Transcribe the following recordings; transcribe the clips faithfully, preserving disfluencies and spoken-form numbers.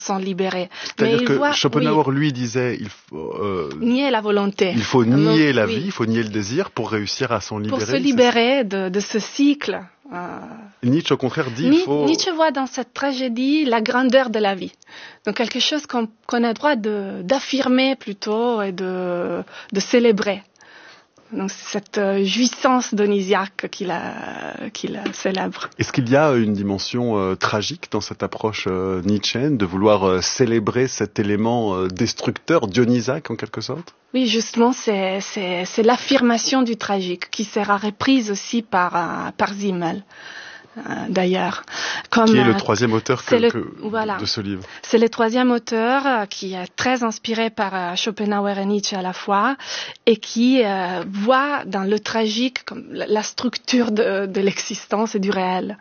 s'en libérer. C'est-à-dire Mais que voit, Schopenhauer, oui, lui, disait il faut, euh, nier la volonté. il faut nier Euh, la oui. vie, il faut nier le désir pour réussir à s'en libérer. Pour se libérer de, de ce cycle. Euh, Nietzsche, au contraire, dit il Ni- faut... Nietzsche voit dans cette tragédie la grandeur de la vie. Donc quelque chose qu'on, qu'on a droit de, d'affirmer plutôt et de, de célébrer. Donc c'est cette euh, jouissance dionysiaque qu'il, a, qu'il a célèbre. Est-ce qu'il y a une dimension euh, tragique dans cette approche euh, nietzschéenne, de vouloir euh, célébrer cet élément euh, destructeur, dionysaque en quelque sorte? Oui, justement, c'est, c'est, c'est l'affirmation du tragique qui sera reprise aussi par, euh, par Simmel. Euh, d'ailleurs, comme, qui est le troisième auteur que, le, que, voilà. de ce livre. C'est le troisième auteur euh, qui est très inspiré par euh, Schopenhauer et Nietzsche à la fois et qui euh, voit dans le tragique comme la, la structure de, de l'existence et du réel.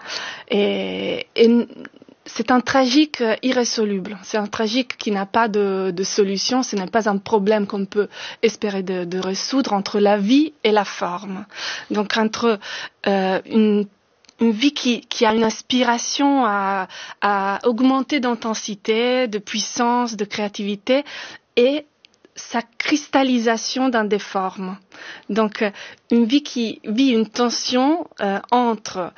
Et, et c'est un tragique irrésoluble. C'est un tragique qui n'a pas de, de solution. Ce n'est pas un problème qu'on peut espérer de, de résoudre entre la vie et la forme. Donc entre euh, une Une vie qui, qui a une aspiration à, à augmenter d'intensité, de puissance, de créativité et sa cristallisation dans des formes. Donc, une vie qui vit une tension euh, entre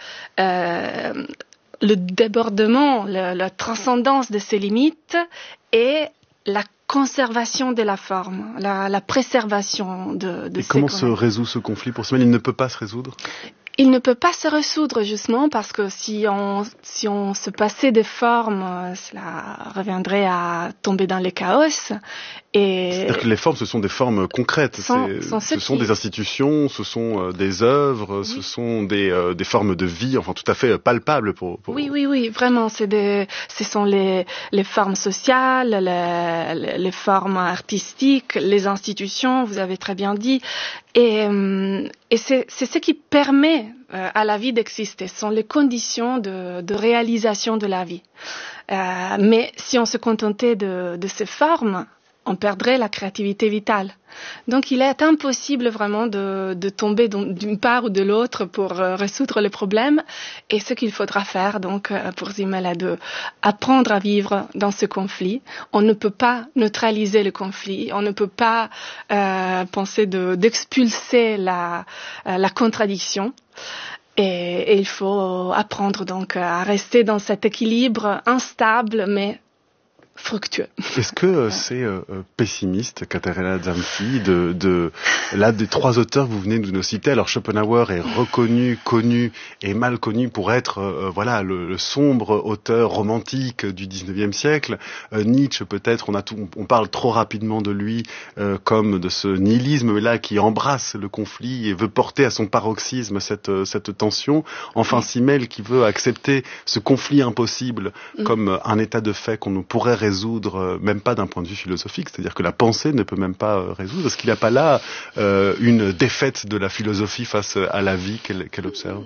euh, le débordement, le, la transcendance de ses limites et la conservation de la forme, la, la préservation de, de et ces comment connexions. se résout ce conflit pour Simmel? Il ne peut pas se résoudre? Il ne peut pas se résoudre justement parce que si on, si on se passait des formes, cela reviendrait à tomber dans le chaos. Et c'est-à-dire que les formes, ce sont des formes concrètes. Sont, c'est, sont ce qui... sont des institutions, ce sont euh, des œuvres, oui. Ce sont des, euh, des formes de vie, enfin tout à fait palpables pour. pour... Oui, oui, oui, vraiment. C'est des, ce sont les, les formes sociales, les, les formes artistiques, les institutions. Vous avez très bien dit. Et, et c'est, c'est ce qui permet euh, à la vie d'exister. Ce sont les conditions de, de réalisation de la vie. Euh, mais si on se contentait de, de ces formes, on perdrait la créativité vitale. Donc il est impossible vraiment de, de tomber d'une part ou de l'autre pour euh, résoudre le problème. Et ce qu'il faudra faire donc euh, pour Simmel est de apprendre à vivre dans ce conflit. On ne peut pas neutraliser le conflit. On ne peut pas euh, penser de, d'expulser la, euh, la contradiction. Et, et il faut apprendre donc à rester dans cet équilibre instable mais fructueux. Est-ce que euh, c'est euh, pessimiste, Katharina Zamfi, de, de là des trois auteurs que vous venez de nous citer? Alors Schopenhauer est reconnu, connu et mal connu pour être euh, voilà le, le sombre auteur romantique du dix-neuvième siècle. Euh, Nietzsche peut-être, on a tout, on parle trop rapidement de lui euh, comme de ce nihilisme là qui embrasse le conflit et veut porter à son paroxysme cette cette tension. Enfin Simmel qui veut accepter ce conflit impossible mm. comme un état de fait qu'on ne pourrait résoudre, même pas d'un point de vue philosophique, c'est-à-dire que la pensée ne peut même pas résoudre. Est-ce qu'il n'y a pas là euh, une défaite de la philosophie face à la vie qu'elle, qu'elle observe?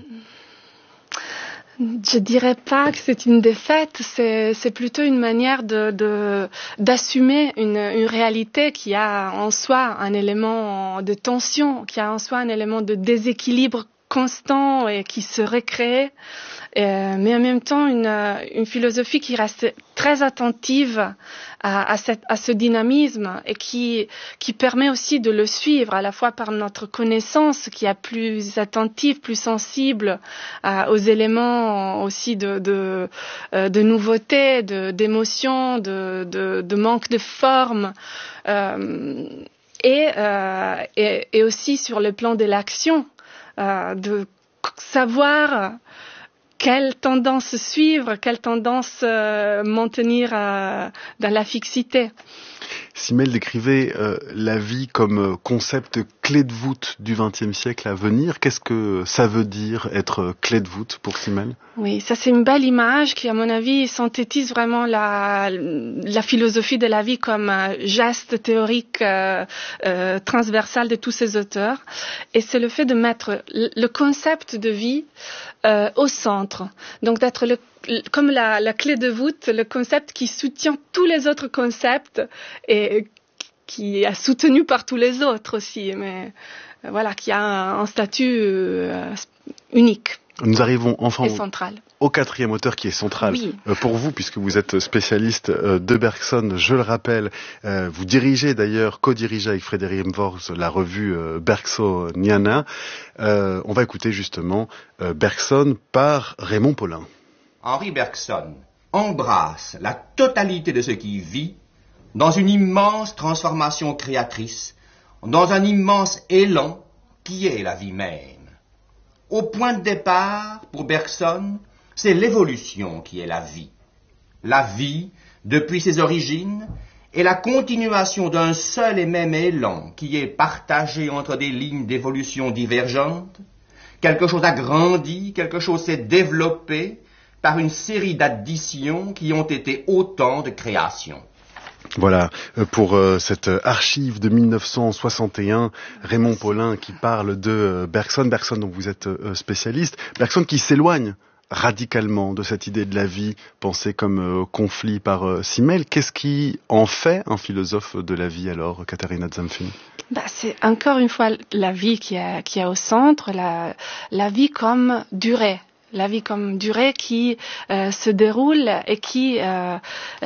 Je dirais pas que c'est une défaite, c'est, c'est plutôt une manière de, de, d'assumer une, une réalité qui a en soi un élément de tension, qui a en soi un élément de déséquilibre constant et qui se recrée. Euh, mais en même temps une, une philosophie qui reste très attentive à, à, cette, à ce dynamisme et qui, qui permet aussi de le suivre à la fois par notre connaissance qui est plus attentive, plus sensible à, aux éléments aussi de, de, de nouveauté, de, d'émotion, de, de, de manque de forme. Euh, et, euh, et, et aussi sur le plan de l'action, euh, de savoir quelle tendance suivre, quelle tendance euh, maintenir euh, dans la fixité. Simmel décrivait euh, la vie comme concept clé de voûte du vingtième siècle à venir. Qu'est-ce que ça veut dire être clé de voûte pour Simmel? Oui, ça c'est une belle image qui, à mon avis, synthétise vraiment la, la philosophie de la vie comme un geste théorique euh, euh, transversal de tous ces auteurs. Et c'est le fait de mettre le concept de vie euh, au centre. Donc d'être le comme la, la clé de voûte, le concept qui soutient tous les autres concepts et qui est soutenu par tous les autres aussi, mais voilà, qui a un, un statut euh, unique. Nous arrivons enfin et central. au quatrième auteur qui est central oui. euh, pour vous, puisque vous êtes spécialiste euh, de Bergson, je le rappelle. Euh, vous dirigez d'ailleurs, co-dirigez avec Frédéric Mvors la revue euh, Bergsoniana. Euh, on va écouter justement euh, Bergson par Raymond Paulin. Henri Bergson embrasse la totalité de ce qui vit dans une immense transformation créatrice, dans un immense élan qui est la vie même. Au point de départ, pour Bergson, c'est l'évolution qui est la vie. La vie, depuis ses origines, est la continuation d'un seul et même élan qui est partagé entre des lignes d'évolution divergentes. Quelque chose a grandi, quelque chose s'est développé par une série d'additions qui ont été autant de créations. Voilà, pour euh, cette archive de mille neuf cent soixante et un, Raymond Paulin qui parle de euh, Bergson, Bergson dont vous êtes euh, spécialiste, Bergson qui s'éloigne radicalement de cette idée de la vie pensée comme euh, conflit par euh, Simmel. Qu'est-ce qui en fait un philosophe de la vie alors, Katharina Zamfini? Bah, c'est encore une fois la vie qui est, qui est au centre, la, la vie comme durée. La vie comme durée qui euh, se déroule et qui euh,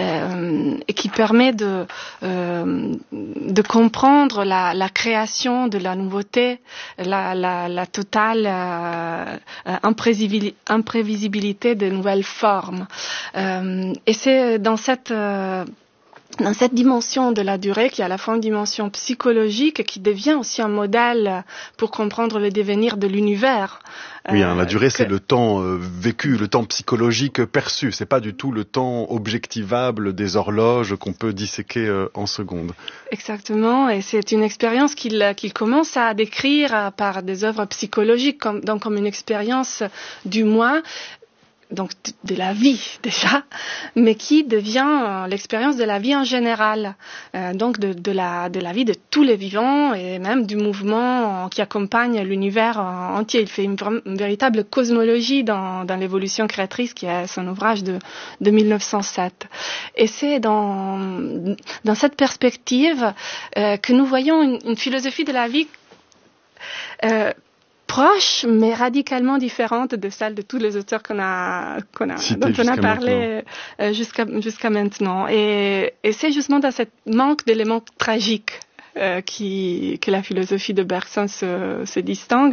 euh, et qui permet de euh, de comprendre la, la création de la nouveauté, la la, la totale euh, imprévisibilité, imprévisibilité de nouvelles formes. Euh, et c'est dans cette euh, dans cette dimension de la durée, qui est à la fois une dimension psychologique et qui devient aussi un modèle pour comprendre le devenir de l'univers. Oui, hein, la durée, euh, c'est que... le temps euh, vécu, le temps psychologique perçu. C'est pas du tout le temps objectivable des horloges qu'on peut disséquer euh, en secondes. Exactement, et c'est une expérience qu'il, qu'il commence à décrire par des œuvres psychologiques, comme, donc comme une expérience du moi, donc de la vie déjà, mais qui devient euh, l'expérience de la vie en général, euh, donc de, de, la, de la vie de tous les vivants et même du mouvement qui accompagne l'univers entier. Il fait une, une véritable cosmologie dans, dans l'évolution créatrice, qui est son ouvrage de, de mille neuf cent sept. Et c'est dans, dans cette perspective euh, que nous voyons une, une philosophie de la vie euh, proche, mais radicalement différente de celle de tous les auteurs qu'on a, qu'on a, dont on a parlé euh, jusqu'à, jusqu'à maintenant. Et, et c'est justement dans ce manque d'éléments tragiques euh, qui, que la philosophie de Bergson se, se distingue.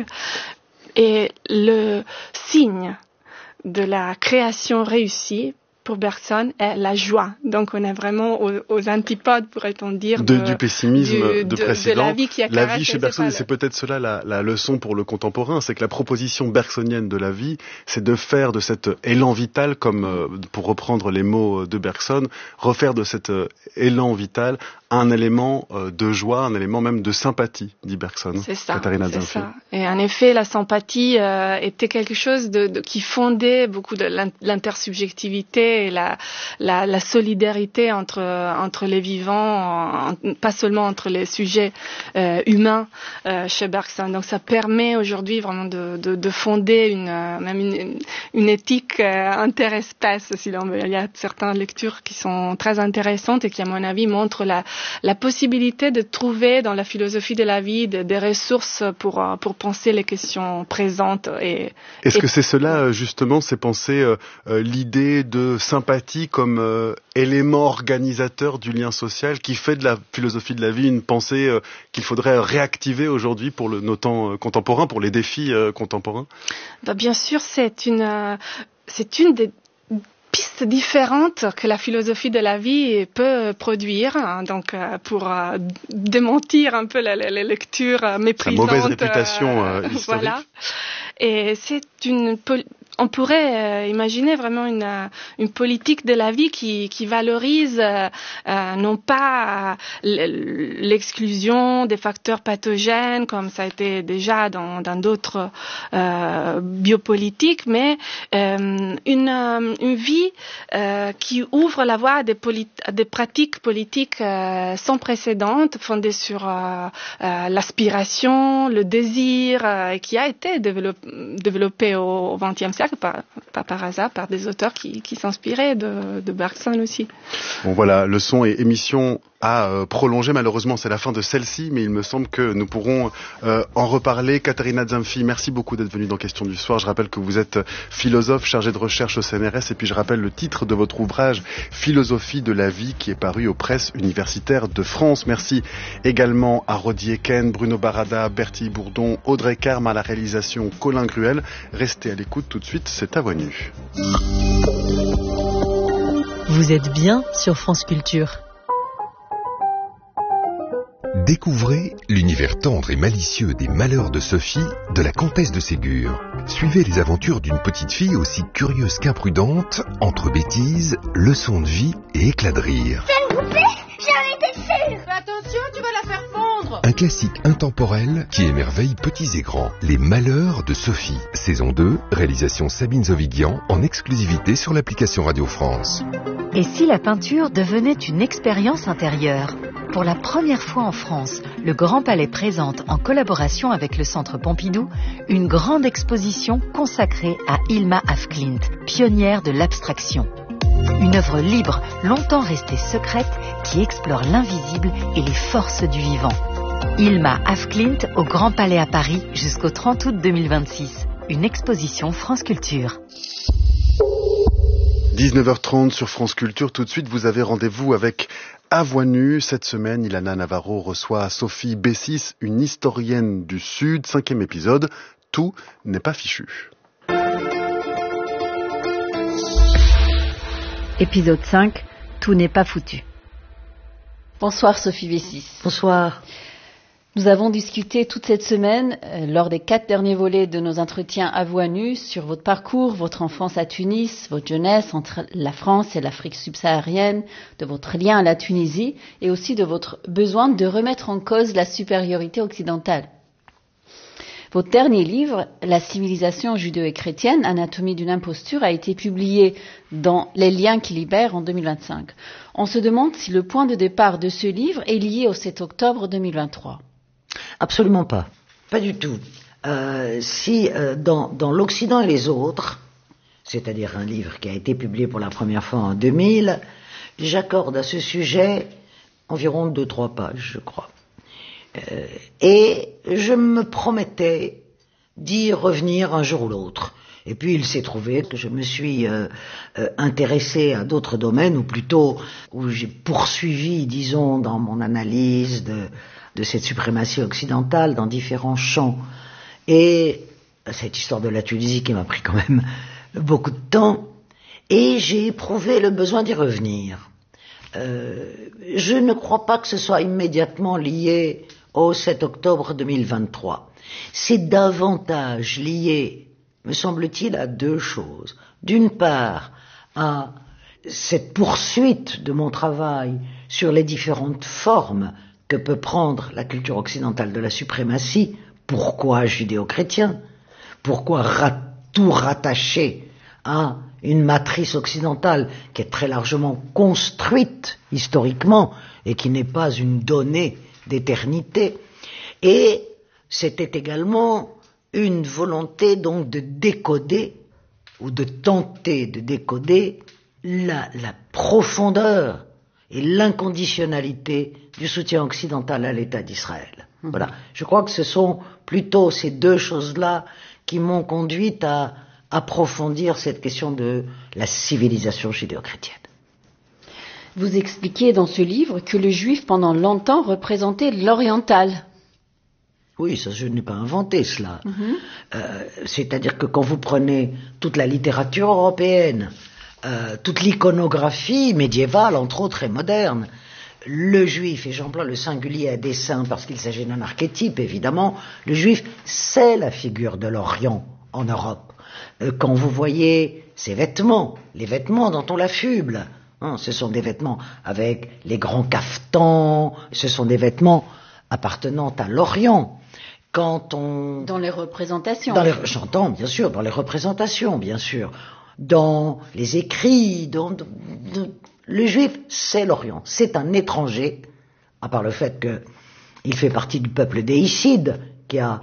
Et le signe de la création réussie, pour Bergson, est la joie. Donc on est vraiment aux, aux antipodes, pourrait-on dire, de, de, du pessimisme du, de, de précédent. De la vie qui est la vie chez Bergson, et c'est peut-être cela la, la leçon pour le contemporain, c'est que la proposition bergsonienne de la vie, c'est de faire de cet élan vital, comme euh, pour reprendre les mots de Bergson, refaire de cet euh, élan vital un élément euh, de joie, un élément même de sympathie, dit Bergson. C'est ça, Katharina c'est Zamfini. ça. Et en effet, la sympathie euh, était quelque chose de, de, qui fondait beaucoup de l'intersubjectivité et la, la, la solidarité entre, entre les vivants, en, pas seulement entre les sujets euh, humains euh, chez Bergson. Donc ça permet aujourd'hui vraiment de, de, de fonder une, même une, une éthique euh, interespèce, si l'on veut. Il y a certaines lectures qui sont très intéressantes et qui, à mon avis, montrent la la possibilité de trouver dans la philosophie de la vie des, des ressources pour pour penser les questions présentes. Et est-ce et... que c'est cela justement, c'est penser euh, euh, l'idée de sympathie comme euh, élément organisateur du lien social qui fait de la philosophie de la vie une pensée euh, qu'il faudrait réactiver aujourd'hui pour le, nos temps euh, contemporains, pour les défis euh, contemporains? Bah, bien sûr, c'est une euh, c'est une des pistes différentes que la philosophie de la vie peut produire, hein, donc euh, pour euh, démentir un peu les, les lectures euh, méprisantes. La mauvaise réputation euh, historique. Voilà. Et c'est une on pourrait euh, imaginer vraiment une, euh, une politique de la vie qui, qui valorise euh, euh, non pas l'exclusion des facteurs pathogènes, comme ça a été déjà dans, dans d'autres euh, biopolitiques, mais euh, une, euh, une vie euh, qui ouvre la voie à des, à des pratiques politiques euh, sans précédent, fondées sur euh, euh, l'aspiration, le désir, euh, et qui a été développé, développé au vingtième siècle. Pas, pas par hasard, par des auteurs qui, qui s'inspiraient de, de Bergson aussi. Bon voilà, leçon et émission à euh, prolonger. Malheureusement, c'est la fin de celle-ci, mais il me semble que nous pourrons euh, en reparler. Katharina Zamfi, merci beaucoup d'être venue dans Question du Soir. Je rappelle que vous êtes philosophe chargée de recherche au C N R S, et puis je rappelle le titre de votre ouvrage Philosophie de la vie, qui est paru aux presses universitaires de France. Merci également à Rodi Eken, Bruno Barada, Bertille Bourdon, Audrey Carme à la réalisation, Colin Gruel. Restez à l'écoute, tout de suite, c'est à voix nue. Vous êtes bien sur France Culture. Découvrez l'univers tendre et malicieux des malheurs de Sophie de la comtesse de Ségur. Suivez les aventures d'une petite fille aussi curieuse qu'imprudente, entre bêtises, leçons de vie et éclats de rire. C'est une poupée, j'en étais sûre. Fais attention, tu vas la faire fondre. Un classique intemporel qui émerveille petits et grands. Les malheurs de Sophie, saison deux, réalisation Sabine Zovigian, en exclusivité sur l'application Radio France. Et si la peinture devenait une expérience intérieure ? Pour la première fois en France, le Grand Palais présente, en collaboration avec le Centre Pompidou, une grande exposition consacrée à Hilma af Klint, pionnière de l'abstraction. Une œuvre libre, longtemps restée secrète, qui explore l'invisible et les forces du vivant. Hilma af Klint au Grand Palais à Paris jusqu'au trente août deux mille vingt-six. Une exposition France Culture. dix-neuf heures trente sur France Culture. Tout de suite, vous avez rendez-vous avec À Voix nue. Cette semaine, Ilana Navarro reçoit Sophie Bessis, une historienne du Sud. Cinquième épisode, tout n'est pas fichu. Épisode cinq, tout n'est pas foutu. Bonsoir Sophie Bessis. Bonsoir. Nous avons discuté toute cette semaine, euh, lors des quatre derniers volets de nos entretiens à voix nue, sur votre parcours, votre enfance à Tunis, votre jeunesse entre la France et l'Afrique subsaharienne, de votre lien à la Tunisie et aussi de votre besoin de remettre en cause la supériorité occidentale. Votre dernier livre, La civilisation judéo-chrétienne, Anatomie d'une imposture, a été publié dans Les liens qui libèrent en deux mille vingt-cinq. On se demande si le point de départ de ce livre est lié au sept octobre deux mille vingt-trois. Absolument pas. Pas du tout. Euh, si euh, dans, dans l'Occident et les autres, c'est-à-dire un livre qui a été publié pour la première fois en deux mille, j'accorde à ce sujet environ deux, trois pages, je crois. Euh, et je me promettais d'y revenir un jour ou l'autre. Et puis il s'est trouvé que je me suis euh, euh, intéressé à d'autres domaines, ou plutôt où j'ai poursuivi, disons, dans mon analyse de, de cette suprématie occidentale dans différents champs. Et cette histoire de la Tunisie qui m'a pris quand même beaucoup de temps, et j'ai éprouvé le besoin d'y revenir. Euh, je ne crois pas que ce soit immédiatement lié au sept octobre deux mille vingt-trois. C'est davantage lié, me semble-t-il, à deux choses. D'une part, à cette poursuite de mon travail sur les différentes formes que peut prendre la culture occidentale de la suprématie. Pourquoi judéo-chrétien ? Pourquoi ra- tout rattacher à une matrice occidentale qui est très largement construite historiquement et qui n'est pas une donnée d'éternité. Et c'était également une volonté donc de décoder ou de tenter de décoder la, la profondeur et l'inconditionnalité du soutien occidental à l'État d'Israël. Mmh. Voilà. Je crois que ce sont plutôt ces deux choses-là qui m'ont conduite à approfondir cette question de la civilisation judéo-chrétienne. Vous expliquez dans ce livre que le juif, pendant longtemps, représentait l'oriental. Oui, ça, je n'ai pas inventé cela. Mm-hmm. Euh, c'est-à-dire que quand vous prenez toute la littérature européenne, euh, toute l'iconographie médiévale, entre autres, et moderne, le juif, et j'emploie le singulier à dessein parce qu'il s'agit d'un archétype, évidemment, le juif, c'est la figure de l'Orient en Europe. Euh, quand vous voyez ses vêtements, les vêtements dont on l'affuble, hein, ce sont des vêtements avec les grands cafetans, ce sont des vêtements appartenant à l'Orient. Quand on... Dans les représentations. Dans les... J'entends, bien sûr, dans les représentations, bien sûr. Dans les écrits, dans... Le juif, c'est l'Orient. C'est un étranger, à part le fait qu'il fait partie du peuple des Hissides, qui a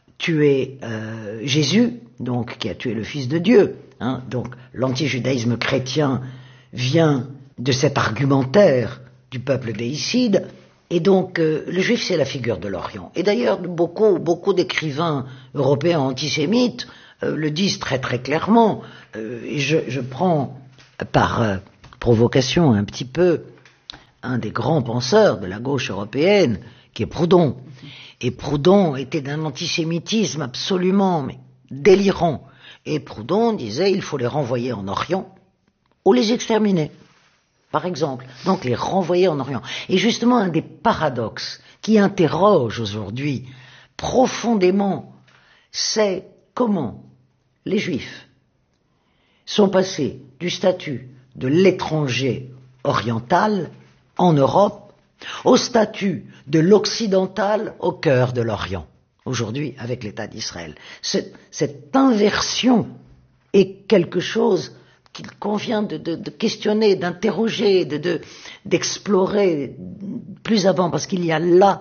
tué euh, Jésus, donc qui a tué le Fils de Dieu. Hein, donc l'antijudaïsme chrétien vient de cet argumentaire du peuple déicide. Et donc, euh, le juif, c'est la figure de l'Orient. Et d'ailleurs, beaucoup, beaucoup d'écrivains européens antisémites euh, le disent très très clairement. Euh, et je, je prends par euh, provocation un petit peu un des grands penseurs de la gauche européenne, qui est Proudhon. Et Proudhon était d'un antisémitisme absolument mais délirant. Et Proudhon disait il faut les renvoyer en Orient ou les exterminer, par exemple. Donc les renvoyer en Orient. Et justement, un des paradoxes qui interroge aujourd'hui profondément, c'est comment les Juifs sont passés du statut de l'étranger oriental en Europe au statut de l'occidental au cœur de l'Orient, aujourd'hui avec l'État d'Israël. Cette, cette inversion est quelque chose qu'il convient de, de, de questionner, d'interroger, de, de, d'explorer plus avant, parce qu'il y a là,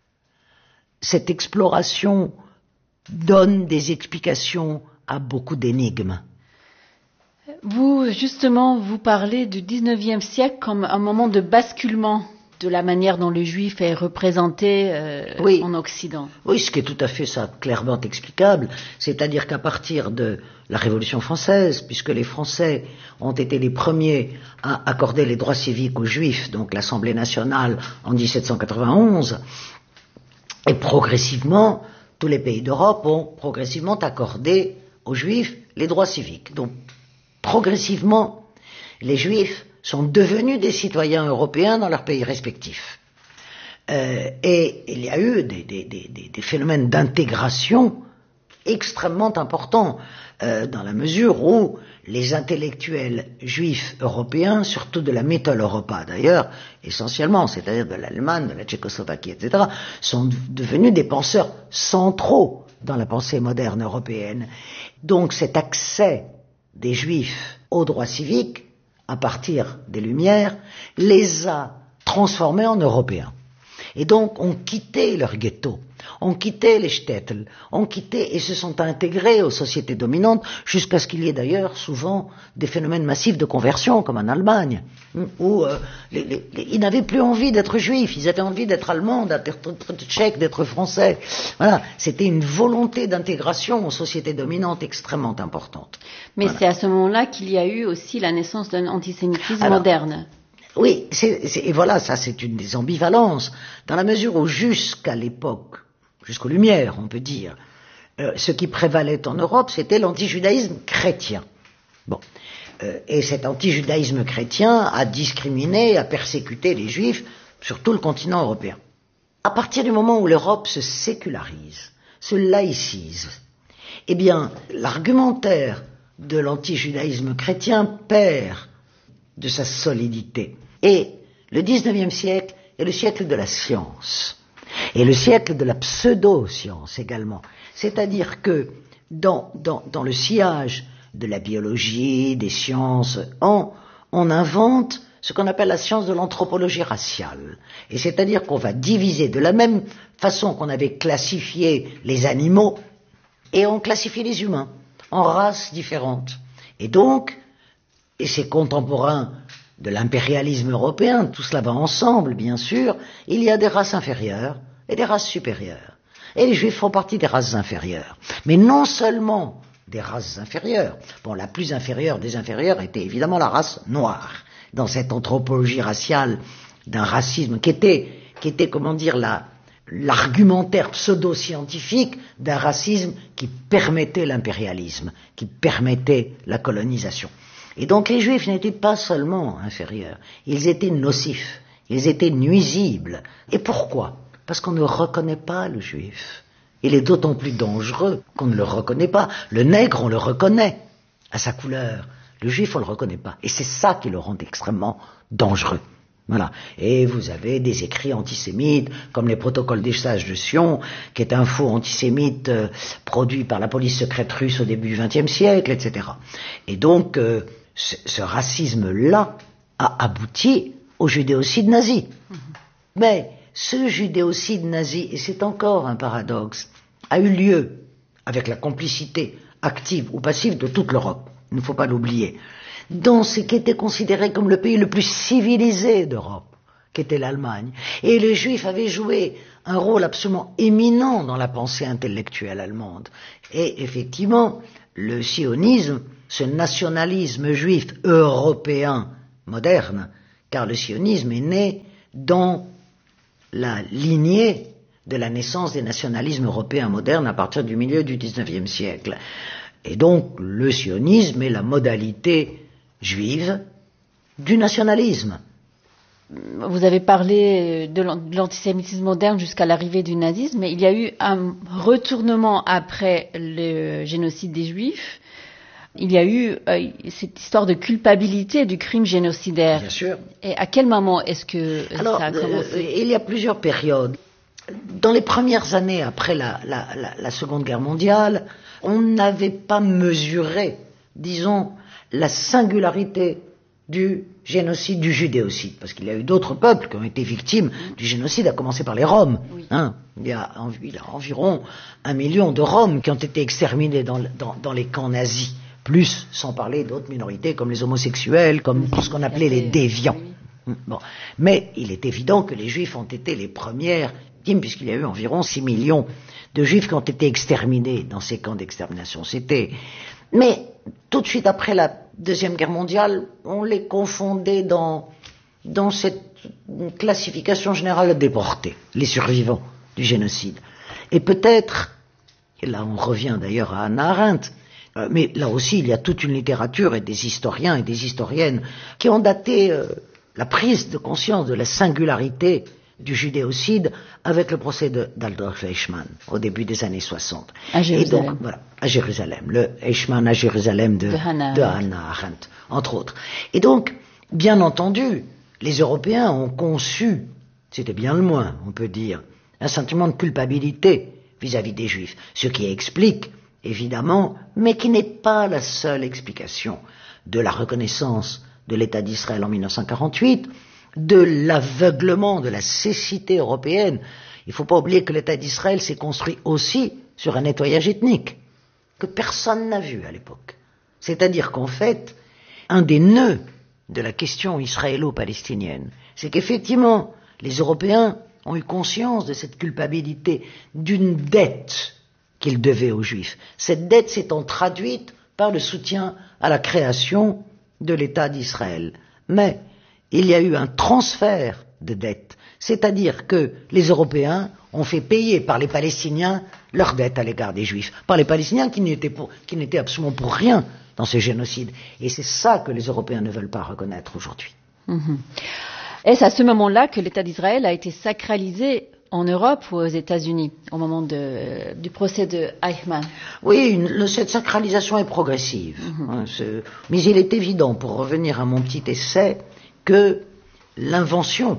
cette exploration donne des explications à beaucoup d'énigmes. Vous, justement, vous parlez du dix-neuvième siècle comme un moment de basculement de la manière dont le juif est représenté euh, oui. en Occident. Oui, ce qui est tout à fait ça, clairement explicable, c'est-à-dire qu'à partir de la Révolution française, puisque les Français ont été les premiers à accorder les droits civiques aux Juifs, donc l'Assemblée nationale en dix-sept cent quatre-vingt-onze, et progressivement, tous les pays d'Europe ont progressivement accordé aux Juifs les droits civiques. Donc, progressivement, les Juifs sont devenus des citoyens européens dans leurs pays respectifs. Euh, et il y a eu des, des, des, des phénomènes d'intégration extrêmement importants, euh, dans la mesure où les intellectuels juifs européens, surtout de la Mitteleuropa d'ailleurs, essentiellement, c'est-à-dire de l'Allemagne, de la Tchécoslovaquie, et cetera, sont devenus des penseurs centraux dans la pensée moderne européenne. Donc cet accès des Juifs aux droits civiques, à partir des Lumières, les a transformés en Européens. Et donc, ont quitté leur ghetto, ont quitté les shtetl, ont quitté et se sont intégrés aux sociétés dominantes, jusqu'à ce qu'il y ait d'ailleurs souvent des phénomènes massifs de conversion, comme en Allemagne, où euh, les, les, les, ils n'avaient plus envie d'être juifs, ils avaient envie d'être allemands, d'être tchèques, d'être français. Voilà, c'était une volonté d'intégration aux sociétés dominantes extrêmement importante. Mais voilà. C'est à ce moment-là qu'il y a eu aussi la naissance d'un antisémitisme Alors, moderne. Oui, c'est, c'est, et voilà, ça c'est une des ambivalences, dans la mesure où jusqu'à l'époque, jusqu'aux Lumières, on peut dire, euh, ce qui prévalait en Europe, c'était l'antijudaïsme chrétien. Bon, euh, et cet antijudaïsme chrétien a discriminé, a persécuté les Juifs sur tout le continent européen. À partir du moment où l'Europe se sécularise, se laïcise, eh bien, l'argumentaire de l'antijudaïsme chrétien perd de sa solidité. Et le dix-neuvième siècle est le siècle de la science, et le siècle de la pseudo-science également. C'est-à-dire que dans, dans, dans le sillage de la biologie, des sciences, on, on invente ce qu'on appelle la science de l'anthropologie raciale. Et c'est-à-dire qu'on va diviser de la même façon qu'on avait classifié les animaux, et on classifie les humains en races différentes. Et donc, et ses contemporains de l'impérialisme européen, tout cela va ensemble, bien sûr, il y a des races inférieures et des races supérieures. Et les Juifs font partie des races inférieures. Mais non seulement des races inférieures. Bon, la plus inférieure des inférieures était évidemment la race noire, dans cette anthropologie raciale d'un racisme qui était, qui était, comment dire, la, l'argumentaire pseudo-scientifique d'un racisme qui permettait l'impérialisme, qui permettait la colonisation. Et donc les Juifs n'étaient pas seulement inférieurs, ils étaient nocifs, ils étaient nuisibles. Et pourquoi ? Parce qu'on ne reconnaît pas le Juif. Il est d'autant plus dangereux qu'on ne le reconnaît pas. Le nègre, on le reconnaît à sa couleur. Le Juif, on ne le reconnaît pas. Et c'est ça qui le rend extrêmement dangereux. Voilà. Et vous avez des écrits antisémites, comme les protocoles des sages de Sion, qui est un faux antisémite euh, produit par la police secrète russe au début du vingtième siècle, et cetera. Et donc, euh, ce, ce racisme-là a abouti au judéocide nazi. Mmh. Mais ce judéocide nazi, et c'est encore un paradoxe, a eu lieu avec la complicité active ou passive de toute l'Europe. Il ne faut pas l'oublier. Dans ce qui était considéré comme le pays le plus civilisé d'Europe, qu'était l'Allemagne. Et les Juifs avaient joué un rôle absolument éminent dans la pensée intellectuelle allemande. Et effectivement, le sionisme, ce nationalisme juif européen moderne, car le sionisme est né dans la lignée de la naissance des nationalismes européens modernes à partir du milieu du dix-neuvième siècle. Et donc, le sionisme est la modalité juive du nationalisme. Vous avez parlé de l'antisémitisme moderne jusqu'à l'arrivée du nazisme, mais il y a eu un retournement après le génocide des Juifs. Il y a eu euh, cette histoire de culpabilité du crime génocidaire. Bien sûr. Et à quel moment est-ce que Alors, ça a commencé? euh, Il y a plusieurs périodes. Dans les premières années après la, la, la, la Seconde Guerre mondiale, on n'avait pas mesuré, disons, la singularité du génocide, du judéocide, parce qu'il y a eu d'autres peuples qui ont été victimes du génocide, à commencer par les Roms. Oui. Hein, il, y a, il y a environ un million de Roms qui ont été exterminés dans, dans, dans les camps nazis, plus sans parler d'autres minorités comme les homosexuels, comme tout ce qu'on appelait les déviants. Oui. Bon. Mais il est évident que les Juifs ont été les premières victimes, puisqu'il y a eu environ six millions de Juifs qui ont été exterminés dans ces camps d'extermination. C'était... Mais tout de suite après la Deuxième Guerre mondiale, on les confondait dans, dans cette classification générale de déportés, les survivants du génocide. Et peut-être, et là on revient d'ailleurs à Hannah Arendt, euh, mais là aussi il y a toute une littérature et des historiens et des historiennes qui ont daté euh, la prise de conscience de la singularité du judéocide avec le procès de, d'Adolf Eichmann au début des années soixante. À Jérusalem. Et donc, voilà, à Jérusalem. Le Eichmann à Jérusalem de, de, Hannah, de Hannah Arendt, entre autres. Et donc, bien entendu, les Européens ont conçu, c'était bien le moins, on peut dire, un sentiment de culpabilité vis-à-vis des Juifs. Ce qui explique, évidemment, mais qui n'est pas la seule explication de la reconnaissance de l'État d'Israël en mille neuf cent quarante-huit, de l'aveuglement, de la cécité européenne. Il ne faut pas oublier que l'État d'Israël s'est construit aussi sur un nettoyage ethnique, que personne n'a vu à l'époque. C'est-à-dire qu'en fait, un des nœuds de la question israélo-palestinienne, c'est qu'effectivement, les Européens ont eu conscience de cette culpabilité, d'une dette qu'ils devaient aux Juifs. Cette dette s'étant traduite par le soutien à la création de l'État d'Israël. Mais il y a eu un transfert de dette, c'est-à-dire que les Européens ont fait payer par les Palestiniens leur dette à l'égard des Juifs, par les Palestiniens qui n'étaient, pour, qui n'étaient absolument pour rien dans ce génocide. Et c'est ça que les Européens ne veulent pas reconnaître aujourd'hui. Mmh. Est-ce à ce moment-là que l'État d'Israël a été sacralisé en Europe ou aux États-Unis, au moment de, du procès de Eichmann? Oui, une, cette sacralisation est progressive. Mmh. Hein, c'est, mais il est évident, pour revenir à mon petit essai, que l'invention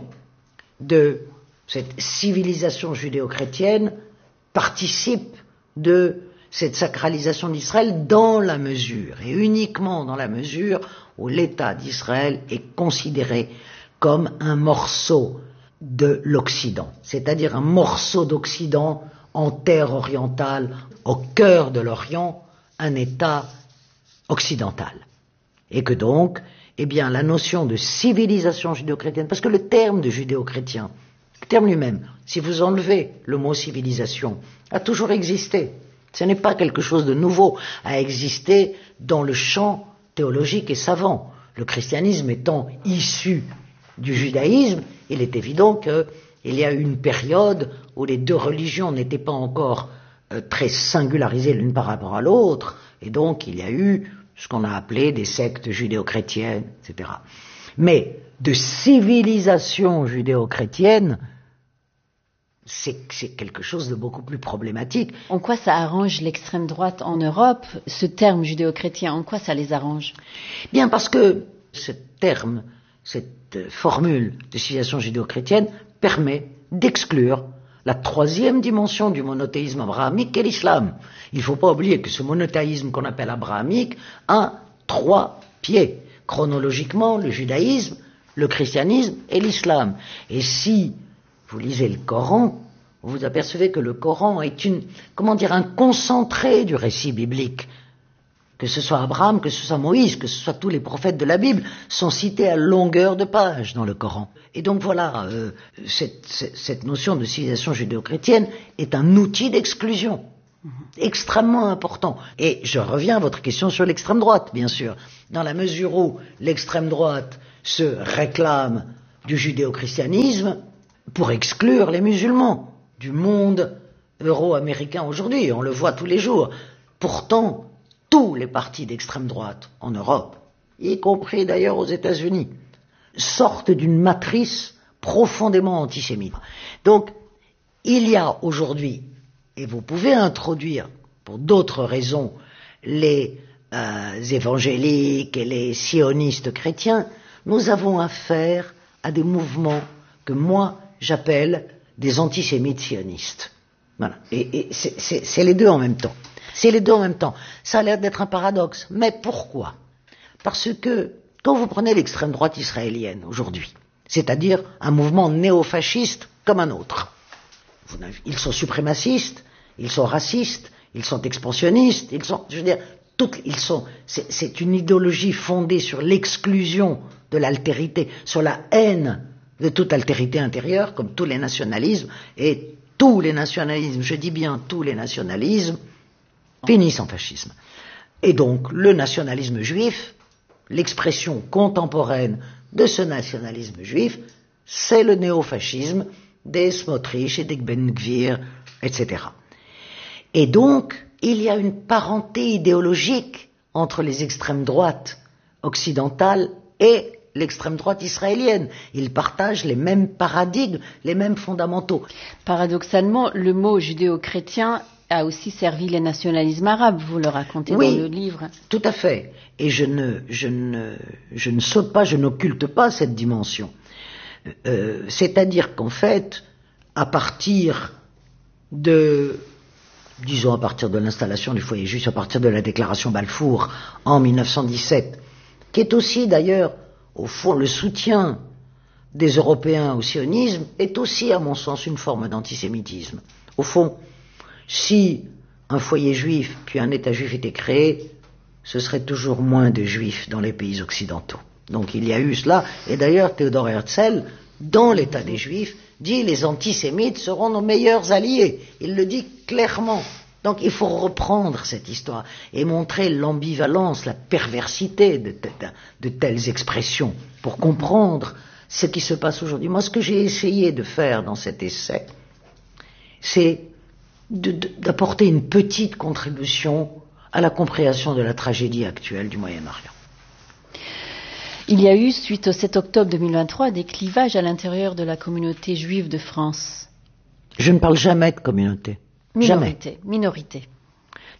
de cette civilisation judéo-chrétienne participe de cette sacralisation d'Israël dans la mesure, et uniquement dans la mesure où l'État d'Israël est considéré comme un morceau de l'Occident, c'est-à-dire un morceau d'Occident en terre orientale, au cœur de l'Orient, un État occidental. Et que donc, eh bien, la notion de civilisation judéo-chrétienne, parce que le terme de judéo-chrétien, le terme lui-même, si vous enlevez le mot civilisation, a toujours existé. Ce n'est pas quelque chose de nouveau, a existé dans le champ théologique et savant. Le christianisme étant issu du judaïsme, il est évident qu'il y a eu une période où les deux religions n'étaient pas encore euh, très singularisées l'une par rapport à l'autre, et donc il y a eu ce qu'on a appelé des sectes judéo-chrétiennes, et cetera. Mais de civilisation judéo-chrétienne, c'est, c'est quelque chose de beaucoup plus problématique. En quoi ça arrange l'extrême droite en Europe, ce terme judéo-chrétien, en quoi ça les arrange? Bien, parce que ce terme, cette formule de civilisation judéo-chrétienne permet d'exclure la troisième dimension du monothéisme abrahamique qu'est l'islam. Il ne faut pas oublier que ce monothéisme qu'on appelle abrahamique a trois pieds. Chronologiquement, le judaïsme, le christianisme et l'islam. Et si vous lisez le Coran, vous apercevez que le Coran est une, comment dire, un concentré du récit biblique. Que ce soit Abraham, que ce soit Moïse, que ce soit tous les prophètes de la Bible, sont cités à longueur de page dans le Coran. Et donc voilà, euh, cette, cette, cette notion de civilisation judéo-chrétienne est un outil d'exclusion, mmh. extrêmement important. Et je reviens à votre question sur l'extrême droite, bien sûr. Dans la mesure où l'extrême droite se réclame du judéo-christianisme pour exclure les musulmans du monde euro-américain aujourd'hui, on le voit tous les jours. Pourtant, tous les partis d'extrême droite en Europe, y compris d'ailleurs aux États-Unis, sortent d'une matrice profondément antisémite. Donc, il y a aujourd'hui, et vous pouvez introduire, pour d'autres raisons, les euh, évangéliques et les sionistes chrétiens, nous avons affaire à des mouvements que moi j'appelle des antisémites sionistes. Voilà. Et, et c'est, c'est, c'est les deux en même temps. C'est les deux en même temps. Ça a l'air d'être un paradoxe. Mais pourquoi ? Parce que quand vous prenez l'extrême droite israélienne aujourd'hui, c'est-à-dire un mouvement néofasciste comme un autre, ils sont suprémacistes, ils sont racistes, ils sont expansionnistes, ils sont, je veux dire, toutes, ils sont, c'est, c'est une idéologie fondée sur l'exclusion de l'altérité, sur la haine de toute altérité intérieure, comme tous les nationalismes, et tous les nationalismes, je dis bien tous les nationalismes, finissent en fascisme. Et donc, le nationalisme juif, l'expression contemporaine de ce nationalisme juif, c'est le néofascisme des Smotrich et des Ben Gvir, et cetera. Et donc, il y a une parenté idéologique entre les extrêmes droites occidentales et l'extrême droite israélienne. Ils partagent les mêmes paradigmes, les mêmes fondamentaux. Paradoxalement, le mot judéo-chrétien a aussi servi les nationalismes arabes, vous le racontez oui, dans le livre. Tout à fait. Et je ne, je ne, je ne saute pas, je n'occulte pas cette dimension. Euh, c'est-à-dire qu'en fait, à partir de, disons à partir de l'installation du foyer juif, à partir de la déclaration Balfour en mille neuf cent dix-sept, qui est aussi d'ailleurs, au fond, le soutien des Européens au sionisme, est aussi, à mon sens, une forme d'antisémitisme. Au fond, si un foyer juif puis un État juif était créé, ce serait toujours moins de juifs dans les pays occidentaux. Donc il y a eu cela, et d'ailleurs Théodore Herzl, dans l'État des Juifs, dit les antisémites seront nos meilleurs alliés. Il le dit clairement. Donc il faut reprendre cette histoire et montrer l'ambivalence, la perversité de, de, de telles expressions pour comprendre ce qui se passe aujourd'hui. Moi, ce que j'ai essayé de faire dans cet essai, c'est de, de, d'apporter une petite contribution à la compréhension de la tragédie actuelle du Moyen-Orient. Il y a eu, suite au sept octobre deux mille vingt-trois, des clivages à l'intérieur de la communauté juive de France. Je ne parle jamais de communauté. Minorité. Jamais. Minorité. Pourquoi ?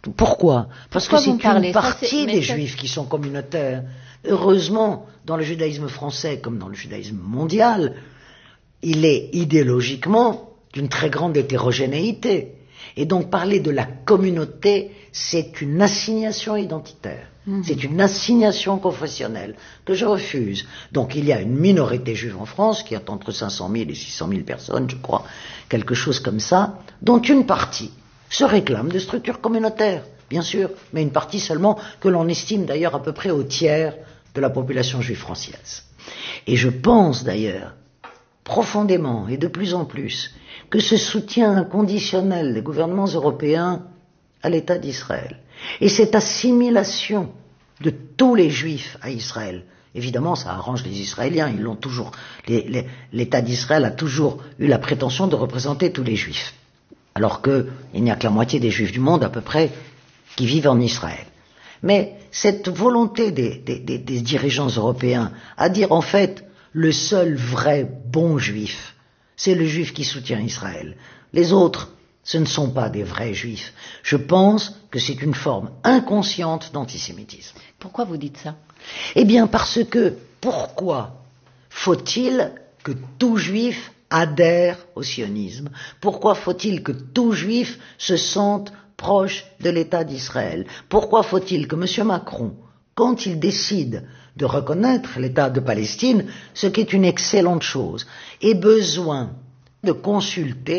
Parce Pourquoi que c'est une parlez partie ça, des ça... juifs qui sont communautaires. Heureusement, dans le judaïsme français comme dans le judaïsme mondial, il est idéologiquement d'une très grande hétérogénéité. Et donc parler de la communauté, c'est une assignation identitaire. Mmh. C'est une assignation confessionnelle que je refuse. Donc il y a une minorité juive en France qui est entre cinq cent mille et six cent mille personnes, je crois, quelque chose comme ça, dont une partie se réclame de structures communautaires, bien sûr, mais une partie seulement que l'on estime d'ailleurs à peu près au tiers de la population juive française. Et je pense d'ailleurs profondément et de plus en plus que ce soutien inconditionnel des gouvernements européens à l'État d'Israël et cette assimilation de tous les juifs à Israël, évidemment ça arrange les Israéliens, ils l'ont toujours, les, les, l'État d'Israël a toujours eu la prétention de représenter tous les juifs, alors qu'il n'y a que la moitié des juifs du monde à peu près qui vivent en Israël. Mais cette volonté des, des, des, des dirigeants européens à dire en fait le seul vrai bon juif, c'est le juif qui soutient Israël. Les autres, ce ne sont pas des vrais juifs. Je pense que c'est une forme inconsciente d'antisémitisme. Pourquoi vous dites ça ? Eh bien parce que, pourquoi faut-il que tout juif adhère au sionisme ? Pourquoi faut-il que tout juif se sente proche de l'État d'Israël ? Pourquoi faut-il que M. Macron, quand il décide de reconnaître l'État de Palestine, ce qui est une excellente chose, ait besoin de consulter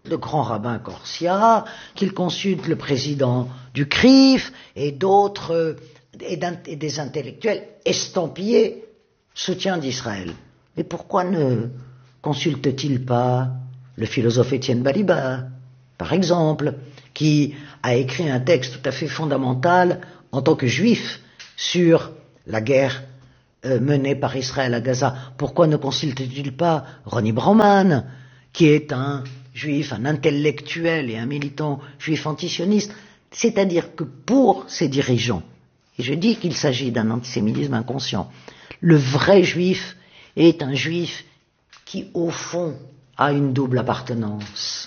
le grand rabbin Corsia, qu'il consulte le président du C R I F et d'autres, euh, et, et des intellectuels estampillés soutien d'Israël. Mais pourquoi ne consulte-t-il pas le philosophe Étienne Balibar, par exemple, qui a écrit un texte tout à fait fondamental en tant que juif sur la guerre euh, menée par Israël à Gaza? Pourquoi ne consulte-t-il pas Ronnie Brauman, qui est un juif, un intellectuel et un militant juif antisioniste? C'est-à-dire que pour ces dirigeants, et je dis qu'il s'agit d'un antisémitisme inconscient, le vrai juif est un juif qui, au fond, a une double appartenance.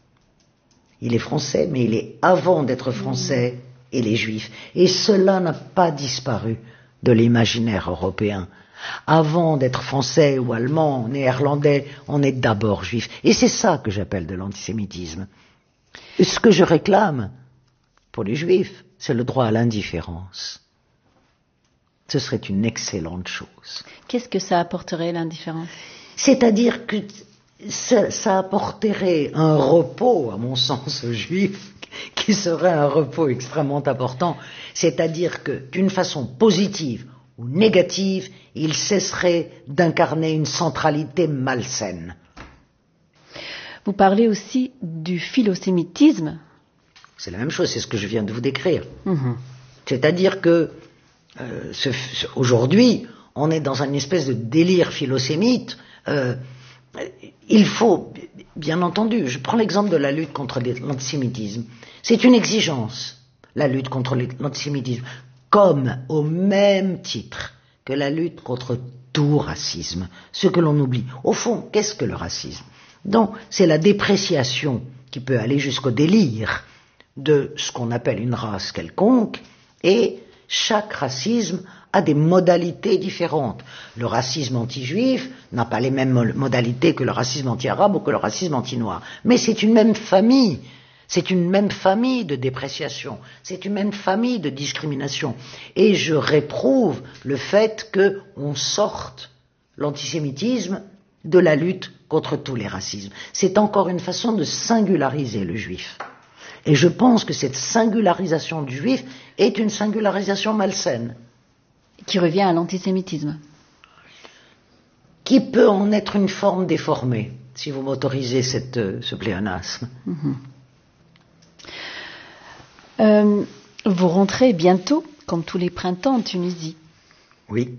Il est français, mais il est, avant d'être français, il est juif. Et cela n'a pas disparu de l'imaginaire européen. Avant d'être français ou allemand, néerlandais, on est d'abord juif. Et c'est ça que j'appelle de l'antisémitisme. Et ce que je réclame pour les juifs, c'est le droit à l'indifférence. Ce serait une excellente chose. Qu'est-ce que ça apporterait, l'indifférence? C'est-à-dire que ça, ça apporterait un repos, à mon sens, aux juifs, qui serait un repos extrêmement important. C'est-à-dire que, d'une façon positive ou négative, il cesserait d'incarner une centralité malsaine. Vous parlez aussi du philosémitisme. C'est la même chose, c'est ce que je viens de vous décrire. Mmh. C'est-à-dire que euh, ce, ce, aujourd'hui, on est dans une espèce de délire philosémite. Euh, il faut, bien entendu, je prends l'exemple de la lutte contre l'antisémitisme. C'est une exigence, la lutte contre l'antisémitisme, comme au même titre que la lutte contre tout racisme, ce que l'on oublie. Au fond, qu'est-ce que le racisme? Donc, c'est la dépréciation qui peut aller jusqu'au délire de ce qu'on appelle une race quelconque, et chaque racisme a des modalités différentes. Le racisme anti-juif n'a pas les mêmes modalités que le racisme anti-arabe ou que le racisme anti-noir. Mais c'est une même famille. C'est une même famille de dépréciation. C'est une même famille de discrimination. Et je réprouve le fait qu'on sorte l'antisémitisme de la lutte contre tous les racismes. C'est encore une façon de singulariser le juif. Et je pense que cette singularisation du juif est une singularisation malsaine. Qui revient à l'antisémitisme. Qui peut en être une forme déformée, si vous m'autorisez cette, euh, ce pléonasme. Mmh. Euh, vous rentrez bientôt, comme tous les printemps, en Tunisie. Oui.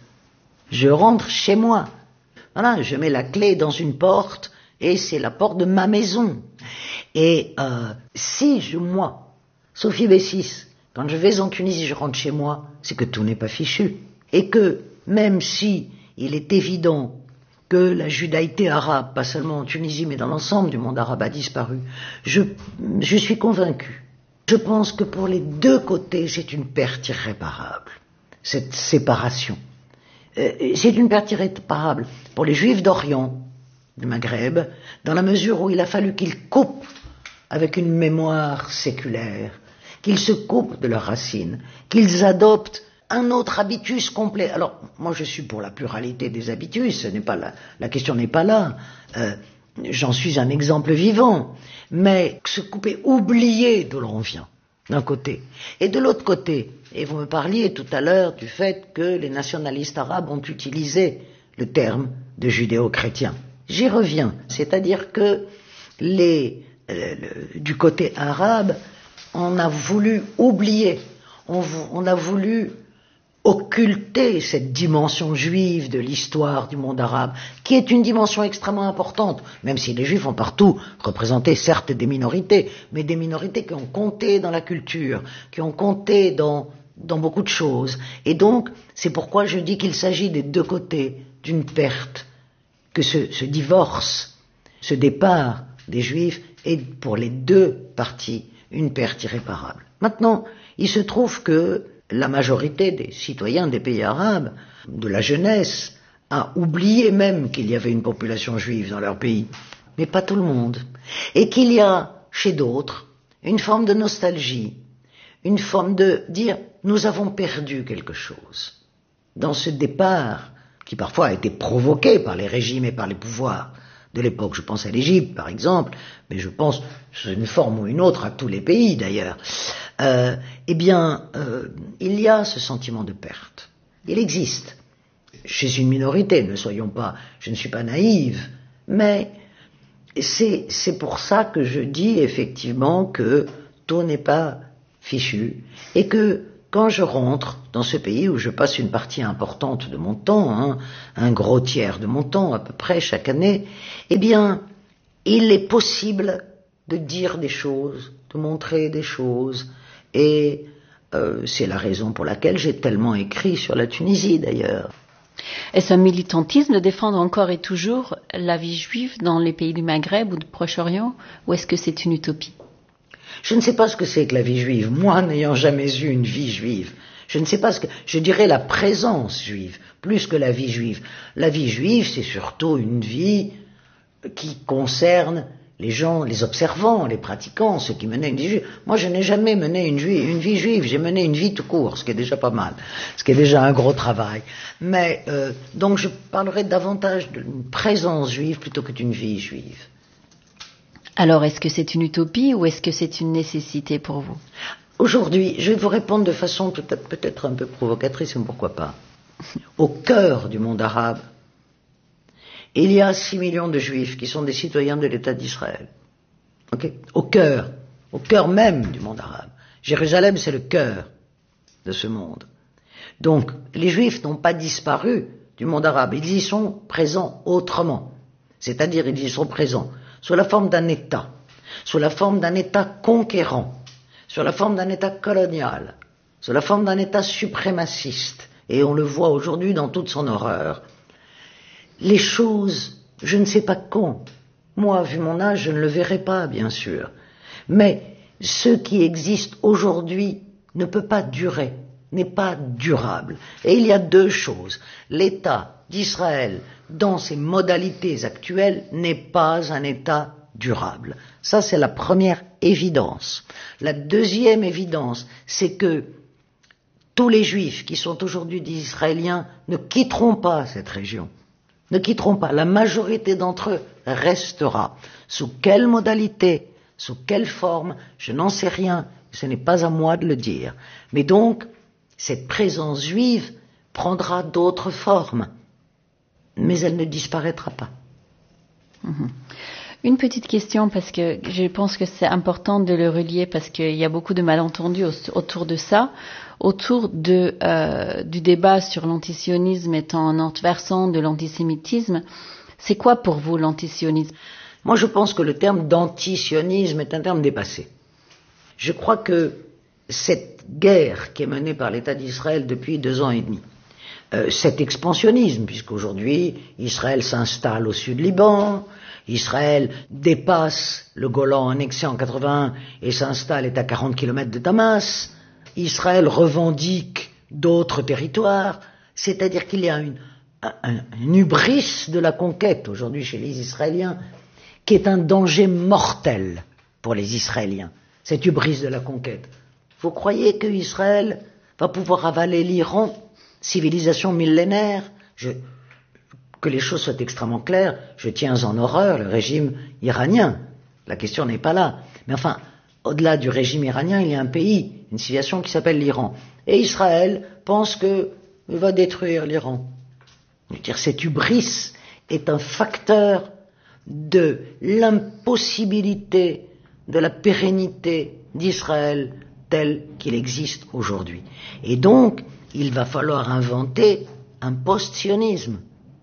Je rentre chez moi. Voilà, je mets la clé dans une porte et c'est la porte de ma maison. Et euh, si je, moi, Sophie Bessis, quand je vais en Tunisie, je rentre chez moi, c'est que tout n'est pas fichu. Et que, même si il est évident que la judaïté arabe, pas seulement en Tunisie, mais dans l'ensemble du monde arabe, a disparu, je, je suis convaincu. Je pense que pour les deux côtés, c'est une perte irréparable, cette séparation. Euh, c'est une perte irréparable pour les Juifs d'Orient, du Maghreb, dans la mesure où il a fallu qu'ils coupent avec une mémoire séculaire, qu'ils se coupent de leurs racines, qu'ils adoptent un autre habitus complet. Alors, moi je suis pour la pluralité des habitus, ce n'est pas la, la question n'est pas là. Euh, j'en suis un exemple vivant. Mais se couper, oublier d'où l'on vient, d'un côté. Et de l'autre côté, et vous me parliez tout à l'heure du fait que les nationalistes arabes ont utilisé le terme de judéo-chrétien. J'y reviens, c'est-à-dire que les, euh, le, du côté arabe, on a voulu oublier, on, on a voulu occulter cette dimension juive de l'histoire du monde arabe, qui est une dimension extrêmement importante, même si les juifs ont partout représenté certes des minorités, mais des minorités qui ont compté dans la culture, qui ont compté dans, dans beaucoup de choses. Et donc, c'est pourquoi je dis qu'il s'agit des deux côtés d'une perte, que ce, ce divorce, ce départ des juifs est pour les deux parties une perte irréparable. Maintenant, il se trouve que la majorité des citoyens des pays arabes, de la jeunesse, a oublié même qu'il y avait une population juive dans leur pays, mais pas tout le monde, et qu'il y a chez d'autres une forme de nostalgie, une forme de dire nous avons perdu quelque chose dans ce départ qui parfois a été provoqué par les régimes et par les pouvoirs de l'époque. Je pense à l'Égypte, par exemple, mais je pense, sous une forme ou une autre, à tous les pays, d'ailleurs. Euh, eh bien, euh, il y a ce sentiment de perte. Il existe. Chez une minorité, ne soyons pas, je ne suis pas naïve, mais c'est, c'est pour ça que je dis effectivement que tout n'est pas fichu, et que quand je rentre dans ce pays où je passe une partie importante de mon temps, hein, un gros tiers de mon temps à peu près chaque année, eh bien, il est possible de dire des choses, de montrer des choses, et euh, c'est la raison pour laquelle j'ai tellement écrit sur la Tunisie d'ailleurs. Est-ce un militantisme de défendre encore et toujours la vie juive dans les pays du Maghreb ou du Proche-Orient, ou est-ce que c'est une utopie? Je ne sais pas ce que c'est que la vie juive, moi n'ayant jamais eu une vie juive. Je ne sais pas ce que... Je dirais la présence juive, plus que la vie juive. La vie juive, c'est surtout une vie qui concerne les gens, les observants, les pratiquants, ceux qui menaient une vie juive. Moi, je n'ai jamais mené une, ju- une vie juive, j'ai mené une vie tout court, ce qui est déjà pas mal, ce qui est déjà un gros travail. Mais, euh, donc je parlerai davantage d'une présence juive plutôt que d'une vie juive. Alors, est-ce que c'est une utopie ou est-ce que c'est une nécessité pour vous? Aujourd'hui, je vais vous répondre de façon peut-être, peut-être un peu provocatrice, mais pourquoi pas. Au cœur du monde arabe, il y a six millions de juifs qui sont des citoyens de l'État d'Israël. Okay? Au cœur, au cœur même du monde arabe. Jérusalem, c'est le cœur de ce monde. Donc, les juifs n'ont pas disparu du monde arabe, ils y sont présents autrement. C'est-à-dire, ils y sont présents sous la forme d'un État, sous la forme d'un État conquérant, sous la forme d'un État colonial, sous la forme d'un État suprémaciste. Et on le voit aujourd'hui dans toute son horreur. Les choses, je ne sais pas quand. Moi, vu mon âge, je ne le verrai pas, bien sûr. Mais ce qui existe aujourd'hui ne peut pas durer, n'est pas durable. Et il y a deux choses. L'État d'Israël, dans ses modalités actuelles, n'est pas un État durable. Ça, c'est la première évidence. La deuxième évidence, c'est que tous les Juifs qui sont aujourd'hui des Israéliens ne quitteront pas cette région. Ne quitteront pas. La majorité d'entre eux restera. Sous quelle modalité, sous quelle forme, je n'en sais rien. Ce n'est pas à moi de le dire. Mais donc, cette présence juive prendra d'autres formes. Mais elle ne disparaîtra pas. Mmh. Une petite question, parce que je pense que c'est important de le relier, parce qu'il y a beaucoup de malentendus autour de ça, autour de, euh, du débat sur l'antisionisme étant un autre versant de l'antisémitisme. C'est quoi pour vous l'antisionisme? Moi, je pense que le terme d'antisionisme est un terme dépassé. Je crois que cette guerre qui est menée par l'État d'Israël depuis deux ans et demi, euh, cet expansionnisme, puisqu'aujourd'hui Israël s'installe au sud Liban, Israël dépasse le Golan annexé en quatre-vingt-un et s'installe, est à quarante kilomètres de Damas, Israël revendique d'autres territoires, c'est-à-dire qu'il y a une, un, une hubris de la conquête aujourd'hui chez les Israéliens qui est un danger mortel pour les Israéliens, cette hubris de la conquête. Vous croyez que Israël va pouvoir avaler l'Iran, civilisation millénaire? Je, que les choses soient extrêmement claires, je tiens en horreur le régime iranien. La question n'est pas là. Mais enfin, au-delà du régime iranien, il y a un pays, une civilisation qui s'appelle l'Iran. Et Israël pense qu'il va détruire l'Iran. Je veux dire, cette hubris est un facteur de l'impossibilité de la pérennité d'Israël tel qu'il existe aujourd'hui. Et donc, il va falloir inventer un post-sionisme.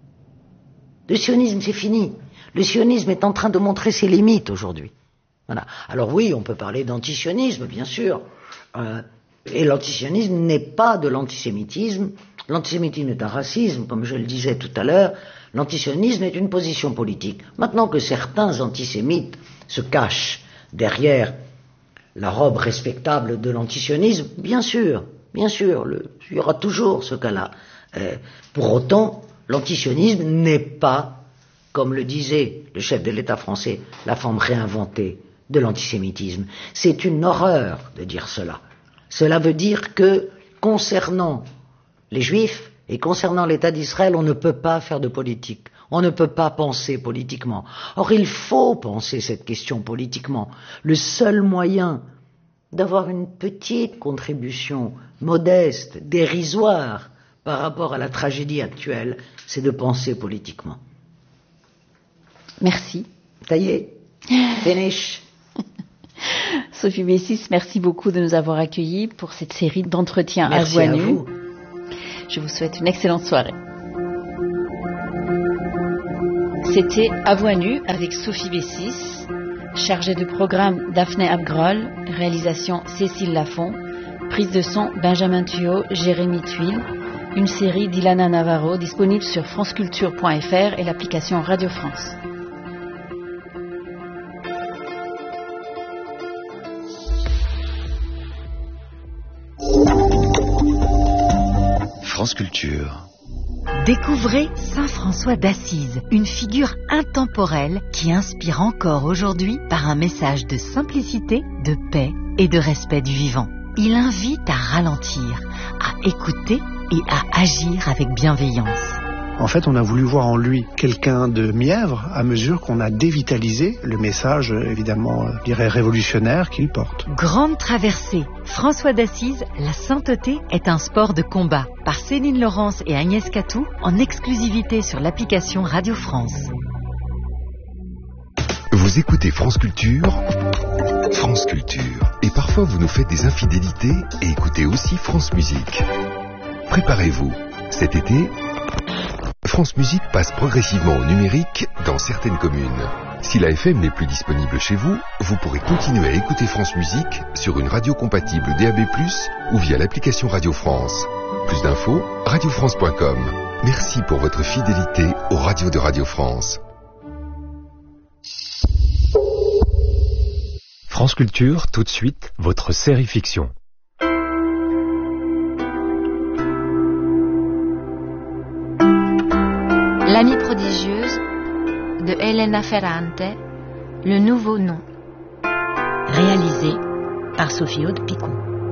Le sionisme, c'est fini. Le sionisme est en train de montrer ses limites aujourd'hui. Voilà. Alors oui, on peut parler d'antisionisme, bien sûr. Euh, et l'antisionisme n'est pas de l'antisémitisme. L'antisémitisme est un racisme, comme je le disais tout à l'heure. L'antisionisme est une position politique. Maintenant que certains antisémites se cachent derrière la robe respectable de l'antisionisme, bien sûr, bien sûr, le, il y aura toujours ce cas-là. Euh, pour autant, l'antisionisme n'est pas, comme le disait le chef de l'État français, la forme réinventée de l'antisémitisme. C'est une horreur de dire cela. Cela veut dire que, concernant les Juifs et concernant l'État d'Israël, on ne peut pas faire de politique. On ne peut pas penser politiquement. Or, il faut penser cette question politiquement. Le seul moyen d'avoir une petite contribution modeste, dérisoire, par rapport à la tragédie actuelle, c'est de penser politiquement. Merci. Ça y est, finish. Sophie Bessis, merci beaucoup de nous avoir accueillis pour cette série d'entretiens à Merci voix à nue. vous. Je vous souhaite une excellente soirée. C'était À voix nue avec Sophie Bessis, chargée de programme Daphné Abgrol, réalisation Cécile Lafont, prise de son Benjamin Thuot, Jérémy Tuile, une série d'Ilana Navarro disponible sur franceculture point f r et l'application Radio France. France Culture. Découvrez Saint François d'Assise, une figure intemporelle qui inspire encore aujourd'hui par un message de simplicité, de paix et de respect du vivant. Il invite à ralentir, à écouter et à agir avec bienveillance. En fait, on a voulu voir en lui quelqu'un de mièvre à mesure qu'on a dévitalisé le message, évidemment, je dirais révolutionnaire qu'il porte. Grande traversée. François d'Assise, la sainteté est un sport de combat. Par Céline Laurence et Agnès Catou, en exclusivité sur l'application Radio France. Vous écoutez France Culture, France Culture. Et parfois vous nous faites des infidélités et écoutez aussi France Musique. Préparez-vous. Cet été, France Musique passe progressivement au numérique dans certaines communes. Si la F M n'est plus disponible chez vous, vous pourrez continuer à écouter France Musique sur une radio compatible D A B plus, ou via l'application Radio France. Plus d'infos, radio france point com. Merci pour votre fidélité aux radios de Radio France. France Culture, tout de suite, votre série fiction. L'amie prodigieuse de Elena Ferrante, le nouveau nom. Réalisé par Sophie Aude Picon.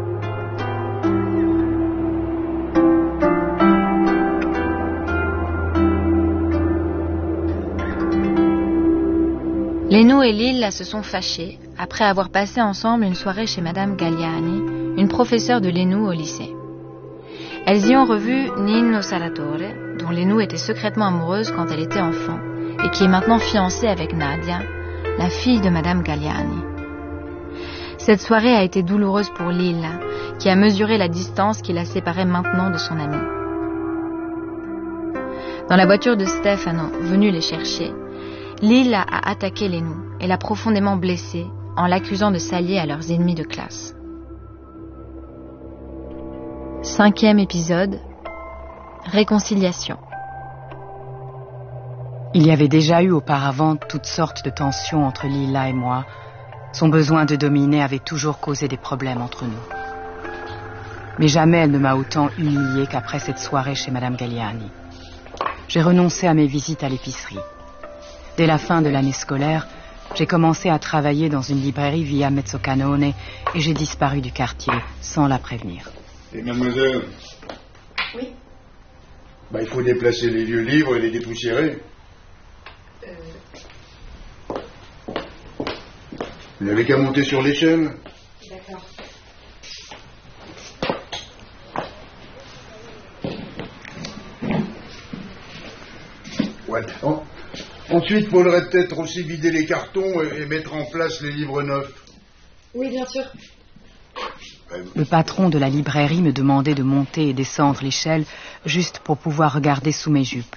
Lénou et Lille se sont fâchés après avoir passé ensemble une soirée chez Madame Galliani, une professeure de Lénou au lycée. Elles y ont revu Nino Saratore, dont Lénou était secrètement amoureuse quand elle était enfant, et qui est maintenant fiancée avec Nadia, la fille de Madame Galliani. Cette soirée a été douloureuse pour Lille, qui a mesuré la distance qui la séparait maintenant de son amie. Dans la voiture de Stefano, venu les chercher, Lille a attaqué Lénou et l'a profondément blessée en l'accusant de s'allier à leurs ennemis de classe. Cinquième épisode, réconciliation. Il y avait déjà eu auparavant toutes sortes de tensions entre Lila et moi. Son besoin de dominer avait toujours causé des problèmes entre nous. Mais jamais elle ne m'a autant humiliée qu'après cette soirée chez Madame Galliani. J'ai renoncé à mes visites à l'épicerie. Dès la fin de l'année scolaire, j'ai commencé à travailler dans une librairie via Mezzocanone et j'ai disparu du quartier sans la prévenir. Et mademoiselle? Oui. Bah, il faut déplacer les vieux livres et les dépoussiérer. Euh... Vous n'avez qu'à monter sur l'échelle. D'accord. Ouais. En... Ensuite, il faudrait peut-être aussi vider les cartons et, et mettre en place les livres neufs. Oui, bien sûr. Le patron de la librairie me demandait de monter et descendre l'échelle juste pour pouvoir regarder sous mes jupes.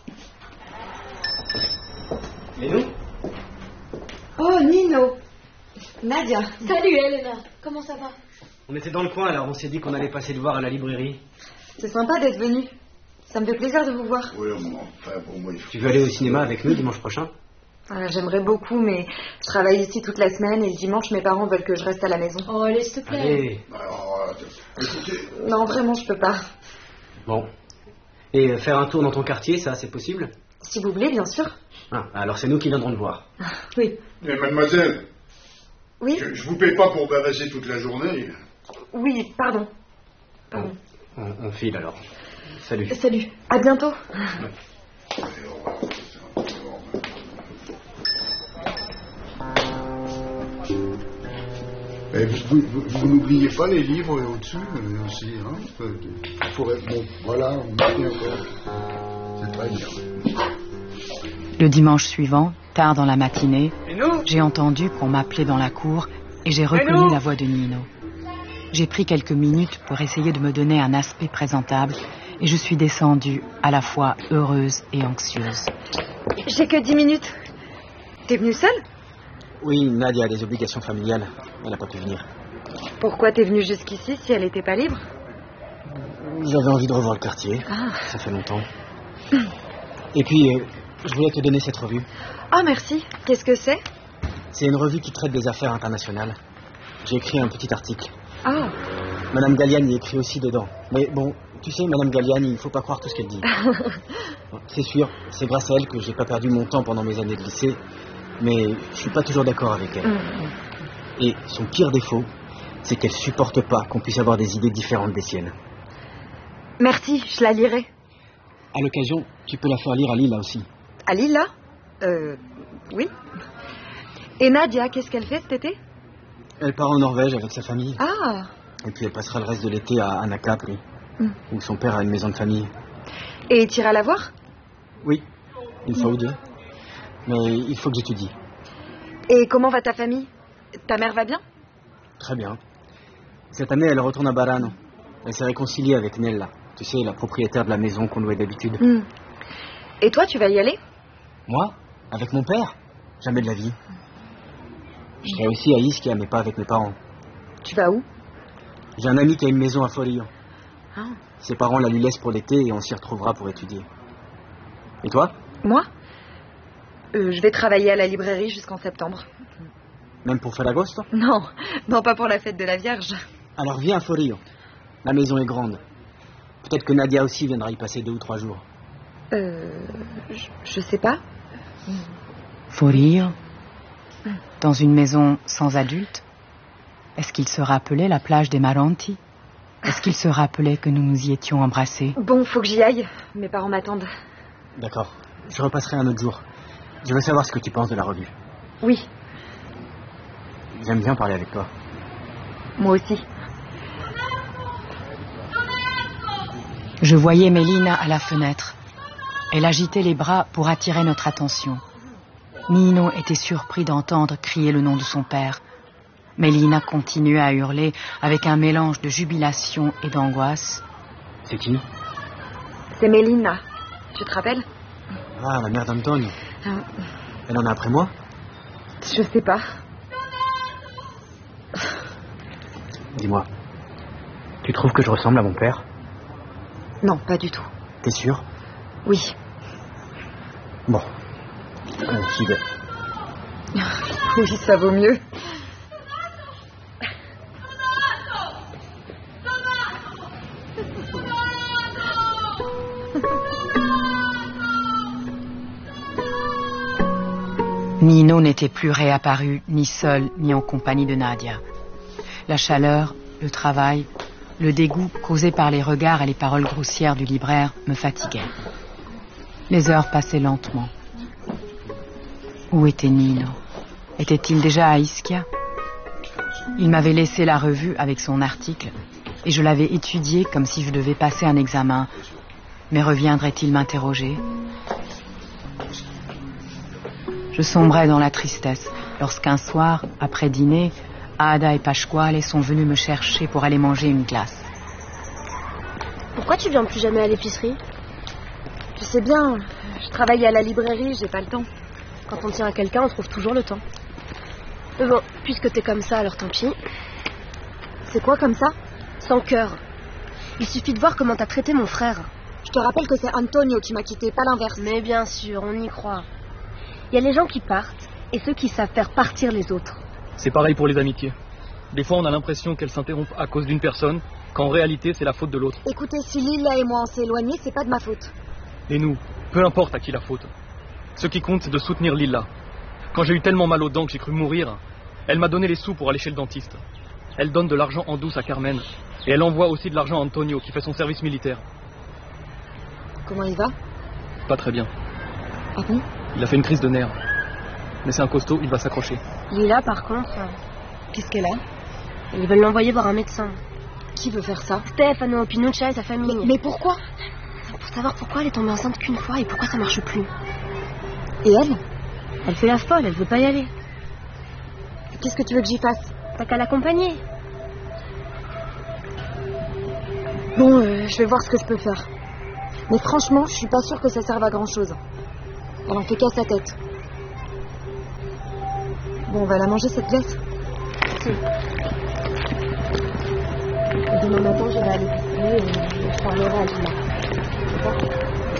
Lénou? Oh, Nino. Nadia. Salut, Elena. Comment ça va? On était dans le coin, alors on s'est dit qu'on allait passer le voir à la librairie. C'est sympa d'être venu. Ça me fait plaisir de vous voir. Oui, enfin, pour moi... Tu veux aller au cinéma avec nous dimanche prochain? Voilà, j'aimerais beaucoup, mais je travaille ici toute la semaine et le dimanche, mes parents veulent que je reste à la maison. Oh, allez, s'il te plaît. Allez. Alors, écoutez... Non, vraiment, je peux pas. Bon. Et faire un tour dans ton quartier, ça, c'est possible? Si vous voulez, bien sûr. Ah, alors c'est nous qui viendrons te voir. Oui. Mais mademoiselle? Oui? Je, je vous paie pas pour bavasser toute la journée. Oui, pardon. Pardon. On, on, on file alors. Salut. Salut. À bientôt. Ouais. Allez, au revoir. Et vous, vous, vous n'oubliez pas les livres au-dessus euh, aussi, hein. Il faudrait, bon, voilà, merci encore. C'est très bien. Le dimanche suivant, tard dans la matinée, j'ai entendu qu'on m'appelait dans la cour et j'ai reconnu la voix de Nino. J'ai pris quelques minutes pour essayer de me donner un aspect présentable et je suis descendue à la fois heureuse et anxieuse. J'ai que dix minutes. T'es venue seule? Oui, Nadia a des obligations familiales. Elle n'a pas pu venir. Pourquoi t'es venue jusqu'ici si elle n'était pas libre? J'avais envie de revoir le quartier. Ah. Ça fait longtemps. Et puis, euh, je voulais te donner cette revue. Ah, merci. Qu'est-ce que c'est? C'est une revue qui traite des affaires internationales. J'ai écrit un petit article. Ah. Madame Galliani écrit aussi dedans. Mais bon, tu sais, Madame Galliani, il ne faut pas croire tout ce qu'elle dit. C'est sûr, c'est grâce à elle que j'ai pas perdu mon temps pendant mes années de lycée, mais je suis pas toujours d'accord avec elle. Mm. Et son pire défaut, c'est qu'elle supporte pas qu'on puisse avoir des idées différentes des siennes. Merci, je la lirai. À l'occasion, tu peux la faire lire à Lila aussi. À Lila? Euh... Oui. Et Nadia, qu'est-ce qu'elle fait cet été? Elle part en Norvège avec sa famille. Ah. Et puis elle passera le reste de l'été à Anakapri, Mm. où son père a une maison de famille. Et tu iras la voir? Oui, une fois ou deux. Mais il faut que j'étudie. Et comment va ta famille? Ta mère va bien? Très bien. Cette année, elle retourne à Barano. Elle s'est réconciliée avec Nella. Tu sais, la propriétaire de la maison qu'on louait d'habitude. Mm. Et toi, tu vas y aller? Moi? Avec mon père? Jamais de la vie. Je serai aussi à Ischia, mais pas avec mes parents. Tu vas où? J'ai un ami qui a une maison à Forio. Ah. Ses parents la lui laissent pour l'été et on s'y retrouvera pour étudier. Et toi? Moi? euh, Je vais travailler à la librairie jusqu'en septembre. Même pour Ferragosto? Non, non, pas pour la fête de la Vierge. Alors viens à Forio. La maison est grande. Peut-être que Nadia aussi viendra y passer deux ou trois jours. Euh... Je, je sais pas. Forio? Dans une maison sans adultes? Est-ce qu'il se rappelait la plage des Maranti? Est-ce qu'il se rappelait que nous nous y étions embrassés? Bon, faut que j'y aille. Mes parents m'attendent. D'accord. Je repasserai un autre jour. Je veux savoir ce que tu penses de la revue. Oui. J'aime bien parler avec toi. Moi aussi. Je voyais Mélina à la fenêtre. Elle agitait les bras pour attirer notre attention. Nino était surpris d'entendre crier le nom de son père. Mélina continuait à hurler avec un mélange de jubilation et d'angoisse. C'est qui? C'est Mélina. Tu te rappelles? Ah, la mère d'Antonio. Ah. Elle en a après moi? Je sais pas. Dis-moi, tu trouves que je ressemble à mon père? Non, pas du tout. T'es sûr? Oui. Bon, euh, j'y vais. Oui, ça vaut mieux. Nino n'était plus réapparu, ni seul, ni en compagnie de Nadia. La chaleur, le travail, le dégoût causé par les regards et les paroles grossières du libraire me fatiguaient. Les heures passaient lentement. Où était Nino? Était-il déjà à Ischia? Il m'avait laissé la revue avec son article et je l'avais étudié comme si je devais passer un examen. Mais reviendrait-il m'interroger? Je sombrais dans la tristesse lorsqu'un soir, après dîner, Ada et Pasquale sont venus me chercher pour aller manger une glace. Pourquoi tu viens plus jamais à l'épicerie? Tu sais bien, je travaille à la librairie, j'ai pas le temps. Quand on tient à quelqu'un, on trouve toujours le temps. Mais bon, puisque t'es comme ça, alors tant pis. C'est quoi comme ça? Sans cœur. Il suffit de voir comment t'as traité mon frère. Je te rappelle que c'est Antonio qui m'a quitté, pas l'inverse. Mais bien sûr, on y croit. Il y a les gens qui partent et ceux qui savent faire partir les autres. C'est pareil pour les amitiés. Des fois, on a l'impression qu'elles s'interrompent à cause d'une personne, qu'en réalité, c'est la faute de l'autre. Écoutez, si Lila et moi on s'est éloignés, c'est pas de ma faute. Et nous, peu importe à qui la faute. Ce qui compte, c'est de soutenir Lila. Quand j'ai eu tellement mal aux dents que j'ai cru mourir, elle m'a donné les sous pour aller chez le dentiste. Elle donne de l'argent en douce à Carmen. Et elle envoie aussi de l'argent à Antonio, qui fait son service militaire. Comment il va? Pas très bien. Ah bon? Il a fait une crise de nerfs. Mais c'est un costaud, il va s'accrocher. Lila, par contre... Qu'est-ce qu'elle a? Ils veulent l'envoyer voir un médecin. Qui veut faire ça? Stefano Pinuccia et sa famille. Mais, mais pourquoi? Pour savoir pourquoi elle est tombée enceinte qu'une fois et pourquoi ça marche plus. Et elle? Elle fait la folle, elle veut pas y aller. Qu'est-ce que tu veux que j'y fasse? T'as qu'à l'accompagner. Bon, euh, je vais voir ce que je peux faire. Mais franchement, je suis pas sûre que ça serve à grand chose. Elle en fait qu'à sa tête. Bon, on va la manger cette glace. Si. Demain matin, je vais à l'épicerie et je parlerai à Lila. D'accord?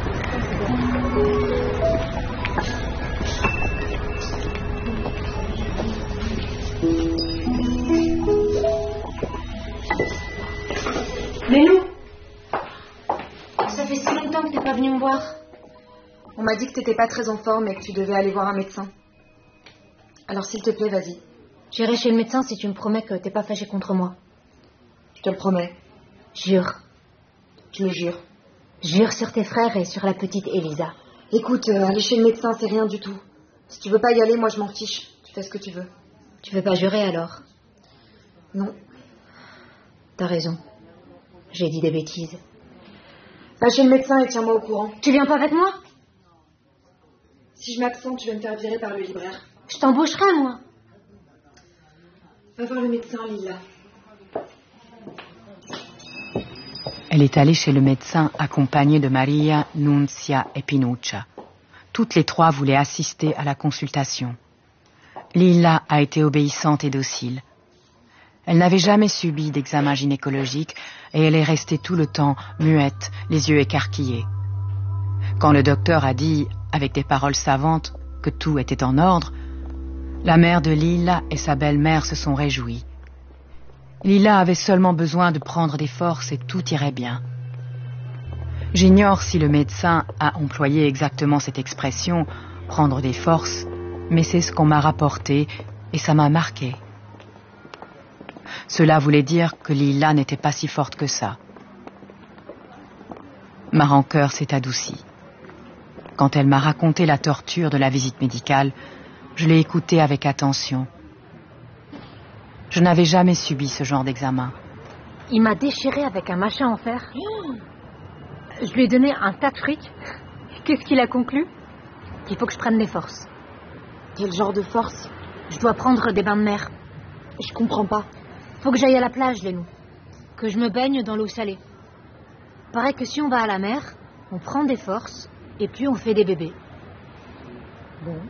Mais nous, ça fait si longtemps que t'es pas venu me voir. On m'a dit que t'étais pas très en forme et que tu devais aller voir un médecin. Alors s'il te plaît, vas-y. J'irai chez le médecin si tu me promets que t'es pas fâché contre moi. Je te le promets. Jure. Je le jure. Jure sur tes frères et sur la petite Elisa. Écoute, euh, aller chez le médecin, c'est rien du tout. Si tu veux pas y aller, moi je m'en fiche. Tu fais ce que tu veux. Tu veux pas jurer alors? Non. T'as raison. J'ai dit des bêtises. Va chez le médecin et tiens-moi au courant. Tu viens pas avec moi? Si je m'absente, tu vas me faire virer par le libraire. Je t'embaucherai, moi. Va voir le médecin, Lila. Elle est allée chez le médecin accompagnée de Maria, Nunzia et Pinuccia. Toutes les trois voulaient assister à la consultation. Lila a été obéissante et docile. Elle n'avait jamais subi d'examen gynécologique et elle est restée tout le temps muette, les yeux écarquillés. Quand le docteur a dit, avec des paroles savantes, que tout était en ordre, la mère de Lila et sa belle-mère se sont réjouies. Lila avait seulement besoin de prendre des forces et tout irait bien. J'ignore si le médecin a employé exactement cette expression, prendre des forces, mais c'est ce qu'on m'a rapporté et ça m'a marqué. Cela voulait dire que Lila n'était pas si forte que ça. Ma rancœur s'est adoucie. Quand elle m'a raconté la torture de la visite médicale, je l'ai écoutée avec attention. Je n'avais jamais subi ce genre d'examen. Il m'a déchiré avec un machin en fer. Je lui ai donné un tas de fric. Qu'est-ce qu'il a conclu? Qu'il faut que je prenne des forces. Quel genre de force? Je dois prendre des bains de mer. Je comprends pas. Faut que j'aille à la plage, Lénou. Que je me baigne dans l'eau salée. Paraît que si on va à la mer, on prend des forces et puis on fait des bébés. Bon.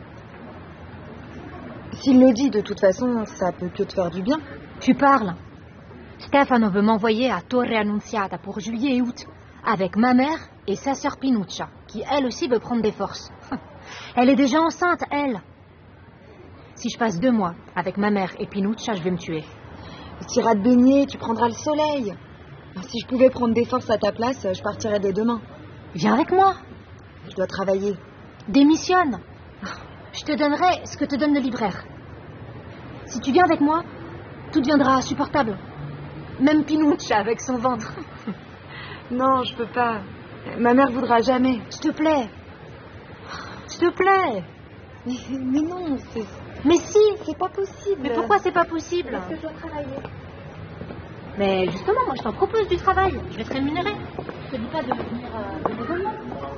S'il le dit, de toute façon, ça peut que te faire du bien. Tu parles. Stefano veut m'envoyer à Torre Annunziata pour juillet et août, avec ma mère et sa sœur Pinuccia, qui elle aussi veut prendre des forces. Elle est déjà enceinte, elle. Si je passe deux mois avec ma mère et Pinuccia, je vais me tuer. Tu iras te baigner, tu prendras le soleil. Si je pouvais prendre des forces à ta place, je partirais dès demain. Viens avec moi. Je dois travailler. Démissionne. Je te donnerai ce que te donne le libraire. Si tu viens avec moi, tout deviendra supportable. Même Pinuccia avec son ventre. Non, je peux pas. Ma mère voudra jamais. S'il te plaît. S'il te plaît. Mais, mais non, c'est... Mais si. C'est pas possible. Mais pourquoi c'est pas possible? Parce que je dois travailler. Mais justement, moi je t'en propose du travail. Je vais te rémunérer. Je te dis pas de venir euh, bénévolement.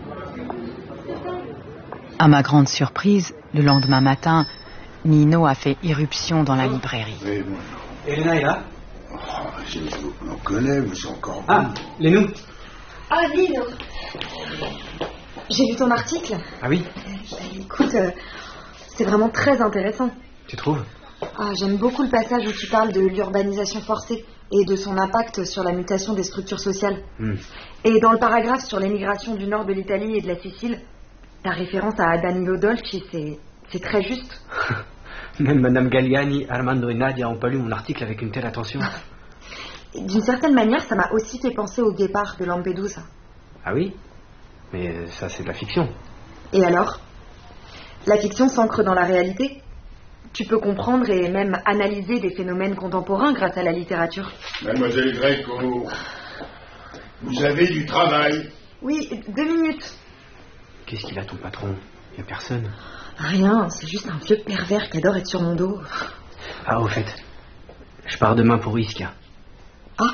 À ma grande surprise, le lendemain matin, Nino a fait irruption dans la librairie. Oui, bon. Elena est là? Oh, on en connaît, mais c'est encore... Ah, Lénou. Ah, Nino. J'ai lu ton article. Ah oui? Écoute, euh, c'est vraiment très intéressant. Tu trouves? Ah, j'aime beaucoup le passage où tu parles de l'urbanisation forcée et de son impact sur la mutation des structures sociales. Mm. Et dans le paragraphe sur l'émigration du nord de l'Italie et de la Sicile, ta référence à Danilo Dolci, c'est, c'est très juste. Même Madame Galliani, Armando et Nadia n'ont pas lu mon article avec une telle attention. D'une certaine manière, ça m'a aussi fait penser au guépard de Lampedusa. Ah oui? Mais ça, c'est de la fiction. Et alors? La fiction s'ancre dans la réalité. Tu peux comprendre et même analyser des phénomènes contemporains grâce à la littérature. Mademoiselle Greco, vous avez du travail? Oui, deux minutes. Qu'est-ce qu'il a, ton patron? Il n'y a personne. Rien, c'est juste un vieux pervers qui adore être sur mon dos. Ah, au fait, Je pars demain pour Ischia. Ah.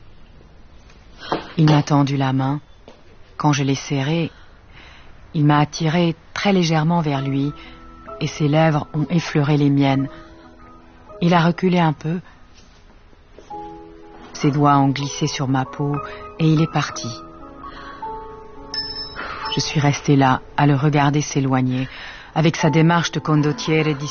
Il m'a tendu la main. Quand je l'ai serrée, il m'a attirée très légèrement vers lui et ses lèvres ont effleuré les miennes. Il a reculé un peu. Ses doigts ont glissé sur ma peau et il est parti. Je suis restée là, à le regarder s'éloigner, avec sa démarche de condottiere